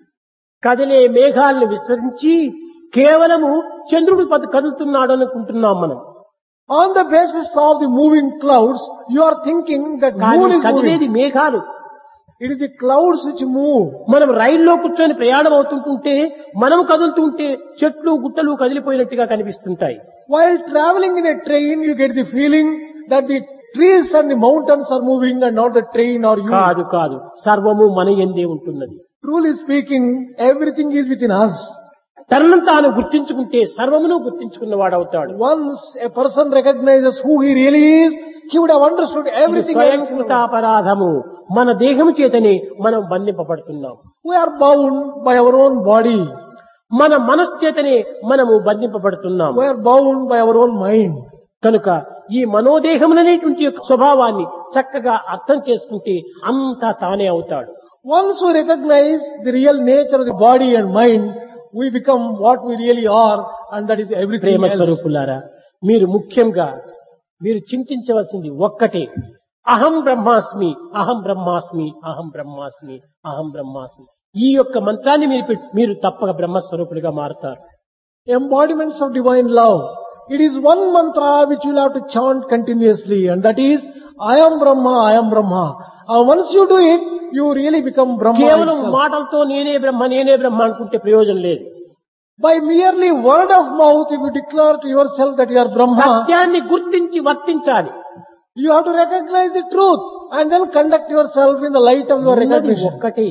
[SPEAKER 1] కదిలే మేఘాలను విస్మరించి కేవలము చంద్రుడు కదులుతున్నాడు అనుకుంటున్నాం మనం.
[SPEAKER 2] On the basis of the moving clouds, you are thinking that
[SPEAKER 1] కానీ
[SPEAKER 2] moon is
[SPEAKER 1] కదిలేది
[SPEAKER 2] moving.
[SPEAKER 1] మేఘాలు.
[SPEAKER 2] It is the clouds which move.
[SPEAKER 1] మనం రైల్లో కూర్చొని ప్రయాణం అవుతుంటుంటే మనం కదులుతుంటే చెట్లు గుట్టలు కదిలిపోయినట్టుగా కనిపిస్తుంటాయి.
[SPEAKER 2] While traveling in a train, you get the feeling that the trees and the mountains are moving and not the train or you.
[SPEAKER 1] కాదు కాదు, సర్వము మన యందే ఉంటున్నది.
[SPEAKER 2] Truly speaking, everything is within us.
[SPEAKER 1] తనను తాను గుర్తించుకుంటే సర్వమును గుర్తించుకున్నవాడవుతాడు.
[SPEAKER 2] Once a person recognizes who he really is, he would have understood everything else.
[SPEAKER 1] స్వయంకృతాపరాధము. మన దేహము చేతనే మనం బంధింపబడుతున్నాం.
[SPEAKER 2] We are bound by our own body.
[SPEAKER 1] మన మనస్సు చేతనే మనము బంధింపబడుతున్నాం.
[SPEAKER 2] We are bound by our own mind.
[SPEAKER 1] కనుక ఈ మనోదేహములనేటువంటి యొక్క స్వభావాన్ని చక్కగా అర్థం చేసుకుంటే అంతా తానే అవుతాడు.
[SPEAKER 2] Once we recognize the real nature of the body and mind, we become what we really are, and that is everything
[SPEAKER 1] Prema
[SPEAKER 2] else.
[SPEAKER 1] స్వరూపులారా, మీరు ముఖ్యంగా మీరు చింతించవలసింది ఒక్కటే, అహం బ్రహ్మాస్మి, అహం బ్రహ్మాస్మి, అహం బ్రహ్మాస్మి, అహం బ్రహ్మాస్మి. ఈ యొక్క మంత్రాన్ని మీరు తప్పక బ్రహ్మస్వరూపులుగా మారుతారు.
[SPEAKER 2] Embodiments of divine love. It is one mantra which you will have to chant continuously, and that is, I am Brahma, I am Brahma. Once you do it, you really become Brahma
[SPEAKER 1] కేవలం
[SPEAKER 2] itself.
[SPEAKER 1] మాటలతో నేనే బ్రహ్మ నేనే బ్రహ్మ అనుకుంటే ప్రయోజనం లేదు.
[SPEAKER 2] By merely word of mouth, if you declare to yourself that you are Brahma,
[SPEAKER 1] సత్యాన్ని గుర్తించి వర్తించాలి.
[SPEAKER 2] you have to recognize the truth and then conduct yourself in the light of your
[SPEAKER 1] ఉన్నది
[SPEAKER 2] recognition.
[SPEAKER 1] ఒక్కటే.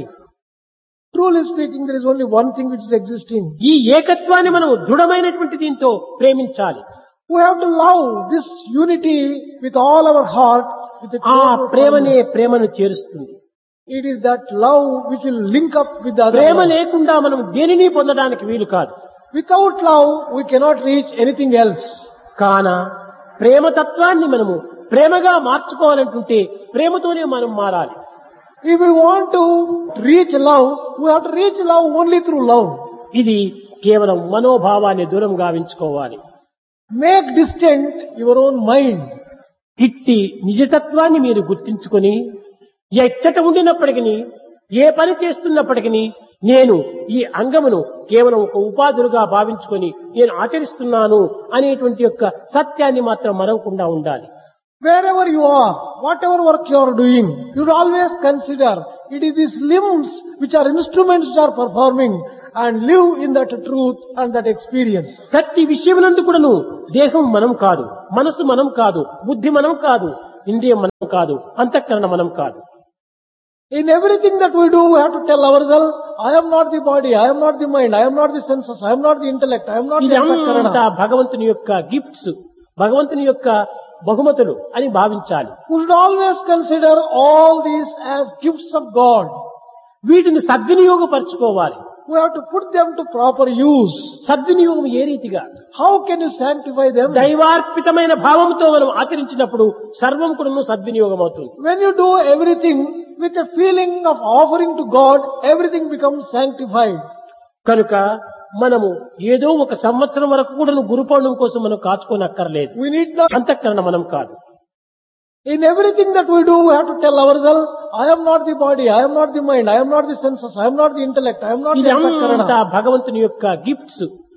[SPEAKER 2] Truly speaking, there is only one thing which is existing.
[SPEAKER 1] ఈ ఏకత్వాన్ని మనం దృఢమైనటువంటి దీంతో ప్రేమించాలి.
[SPEAKER 2] We have to love this unity with all our heart. With the
[SPEAKER 1] ఆ
[SPEAKER 2] total
[SPEAKER 1] ప్రేమనే
[SPEAKER 2] firmness.
[SPEAKER 1] ప్రేమను చేరుస్తుంది.
[SPEAKER 2] It is that love which will link up with the other
[SPEAKER 1] Prema
[SPEAKER 2] love.
[SPEAKER 1] లేకుండా మనం దేనిని పొందడానికి వీలు కాదు.
[SPEAKER 2] Without love, we cannot reach anything else.
[SPEAKER 1] కాన ప్రేమతత్వాన్ని మనము ప్రేమగా మార్చుకోవాలంటుంటే ప్రేమతోనే మనం మారాలి.
[SPEAKER 2] If we want to reach love, we have to reach love only through love.
[SPEAKER 1] ఇది కేవలం మనోభావాన్ని దూరం గావించుకోవాలి.
[SPEAKER 2] Make distant your own mind.
[SPEAKER 1] ఇట్టి నిజతత్వాన్ని మీరు గుర్తించుకొని ఎచ్చట ఉండినప్పటికీ ఏ పని చేస్తున్నప్పటికీ నేను ఈ అంగమును కేవలం ఒక ఉపాధులుగా భావించుకొని నేను ఆచరిస్తున్నాను అనేటువంటి యొక్క సత్యాన్ని మాత్రం మరవకుండా ఉండాలి.
[SPEAKER 2] Wherever you are, whatever work you are doing, you should always consider it is these limbs which are instruments which are performing, and live in that truth and that experience.
[SPEAKER 1] ప్రతి విషయమునందు కూడాను దేహం మనం కాదు, మనసు మనం కాదు, బుద్ధి మనం కాదు, ఇంద్రియం మనం కాదు, అంతఃకరణ మనం కాదు.
[SPEAKER 2] In everything that we do, we have to tell ourselves, I am not the body, I am not the mind, I am not the senses, I am not the intellect, I am not the
[SPEAKER 1] ఇదంతా
[SPEAKER 2] antakarana.
[SPEAKER 1] భగవంతుని యొక్క gifts, భగవంతుని యొక్క బహుమతులు అని భావించాలి.
[SPEAKER 2] We should always consider all these as gifts of God.
[SPEAKER 1] వీటిని సద్వినియోగపరచుకోవాలి.
[SPEAKER 2] We have to put them to proper use.
[SPEAKER 1] సద్వినియోగం ఏ రీతిగా?
[SPEAKER 2] How can you sanctify them?
[SPEAKER 1] దైవార్పితమైన భావంతో మనం ఆచరించినప్పుడు సర్వం కూడా సద్వినియోగం అవుతుంది.
[SPEAKER 2] When you do everything with a feeling of offering to God, everything becomes sanctified.
[SPEAKER 1] కనుక మనము ఏదో ఒక సంవత్సరం వరకు కూడా గురు పౌర్ణమి కోసం మనం కాచుకోనక్కర్లేదు.
[SPEAKER 2] We need not.
[SPEAKER 1] అంతఃకరణ మనం కాదు.
[SPEAKER 2] In everything that we do, we have to tell ourselves, I am not the body, I am not the mind, I am not the senses, I am not the intellect, I am not the
[SPEAKER 1] ఇదంతా
[SPEAKER 2] antakarana.
[SPEAKER 1] భగవంతుని యొక్క gifts,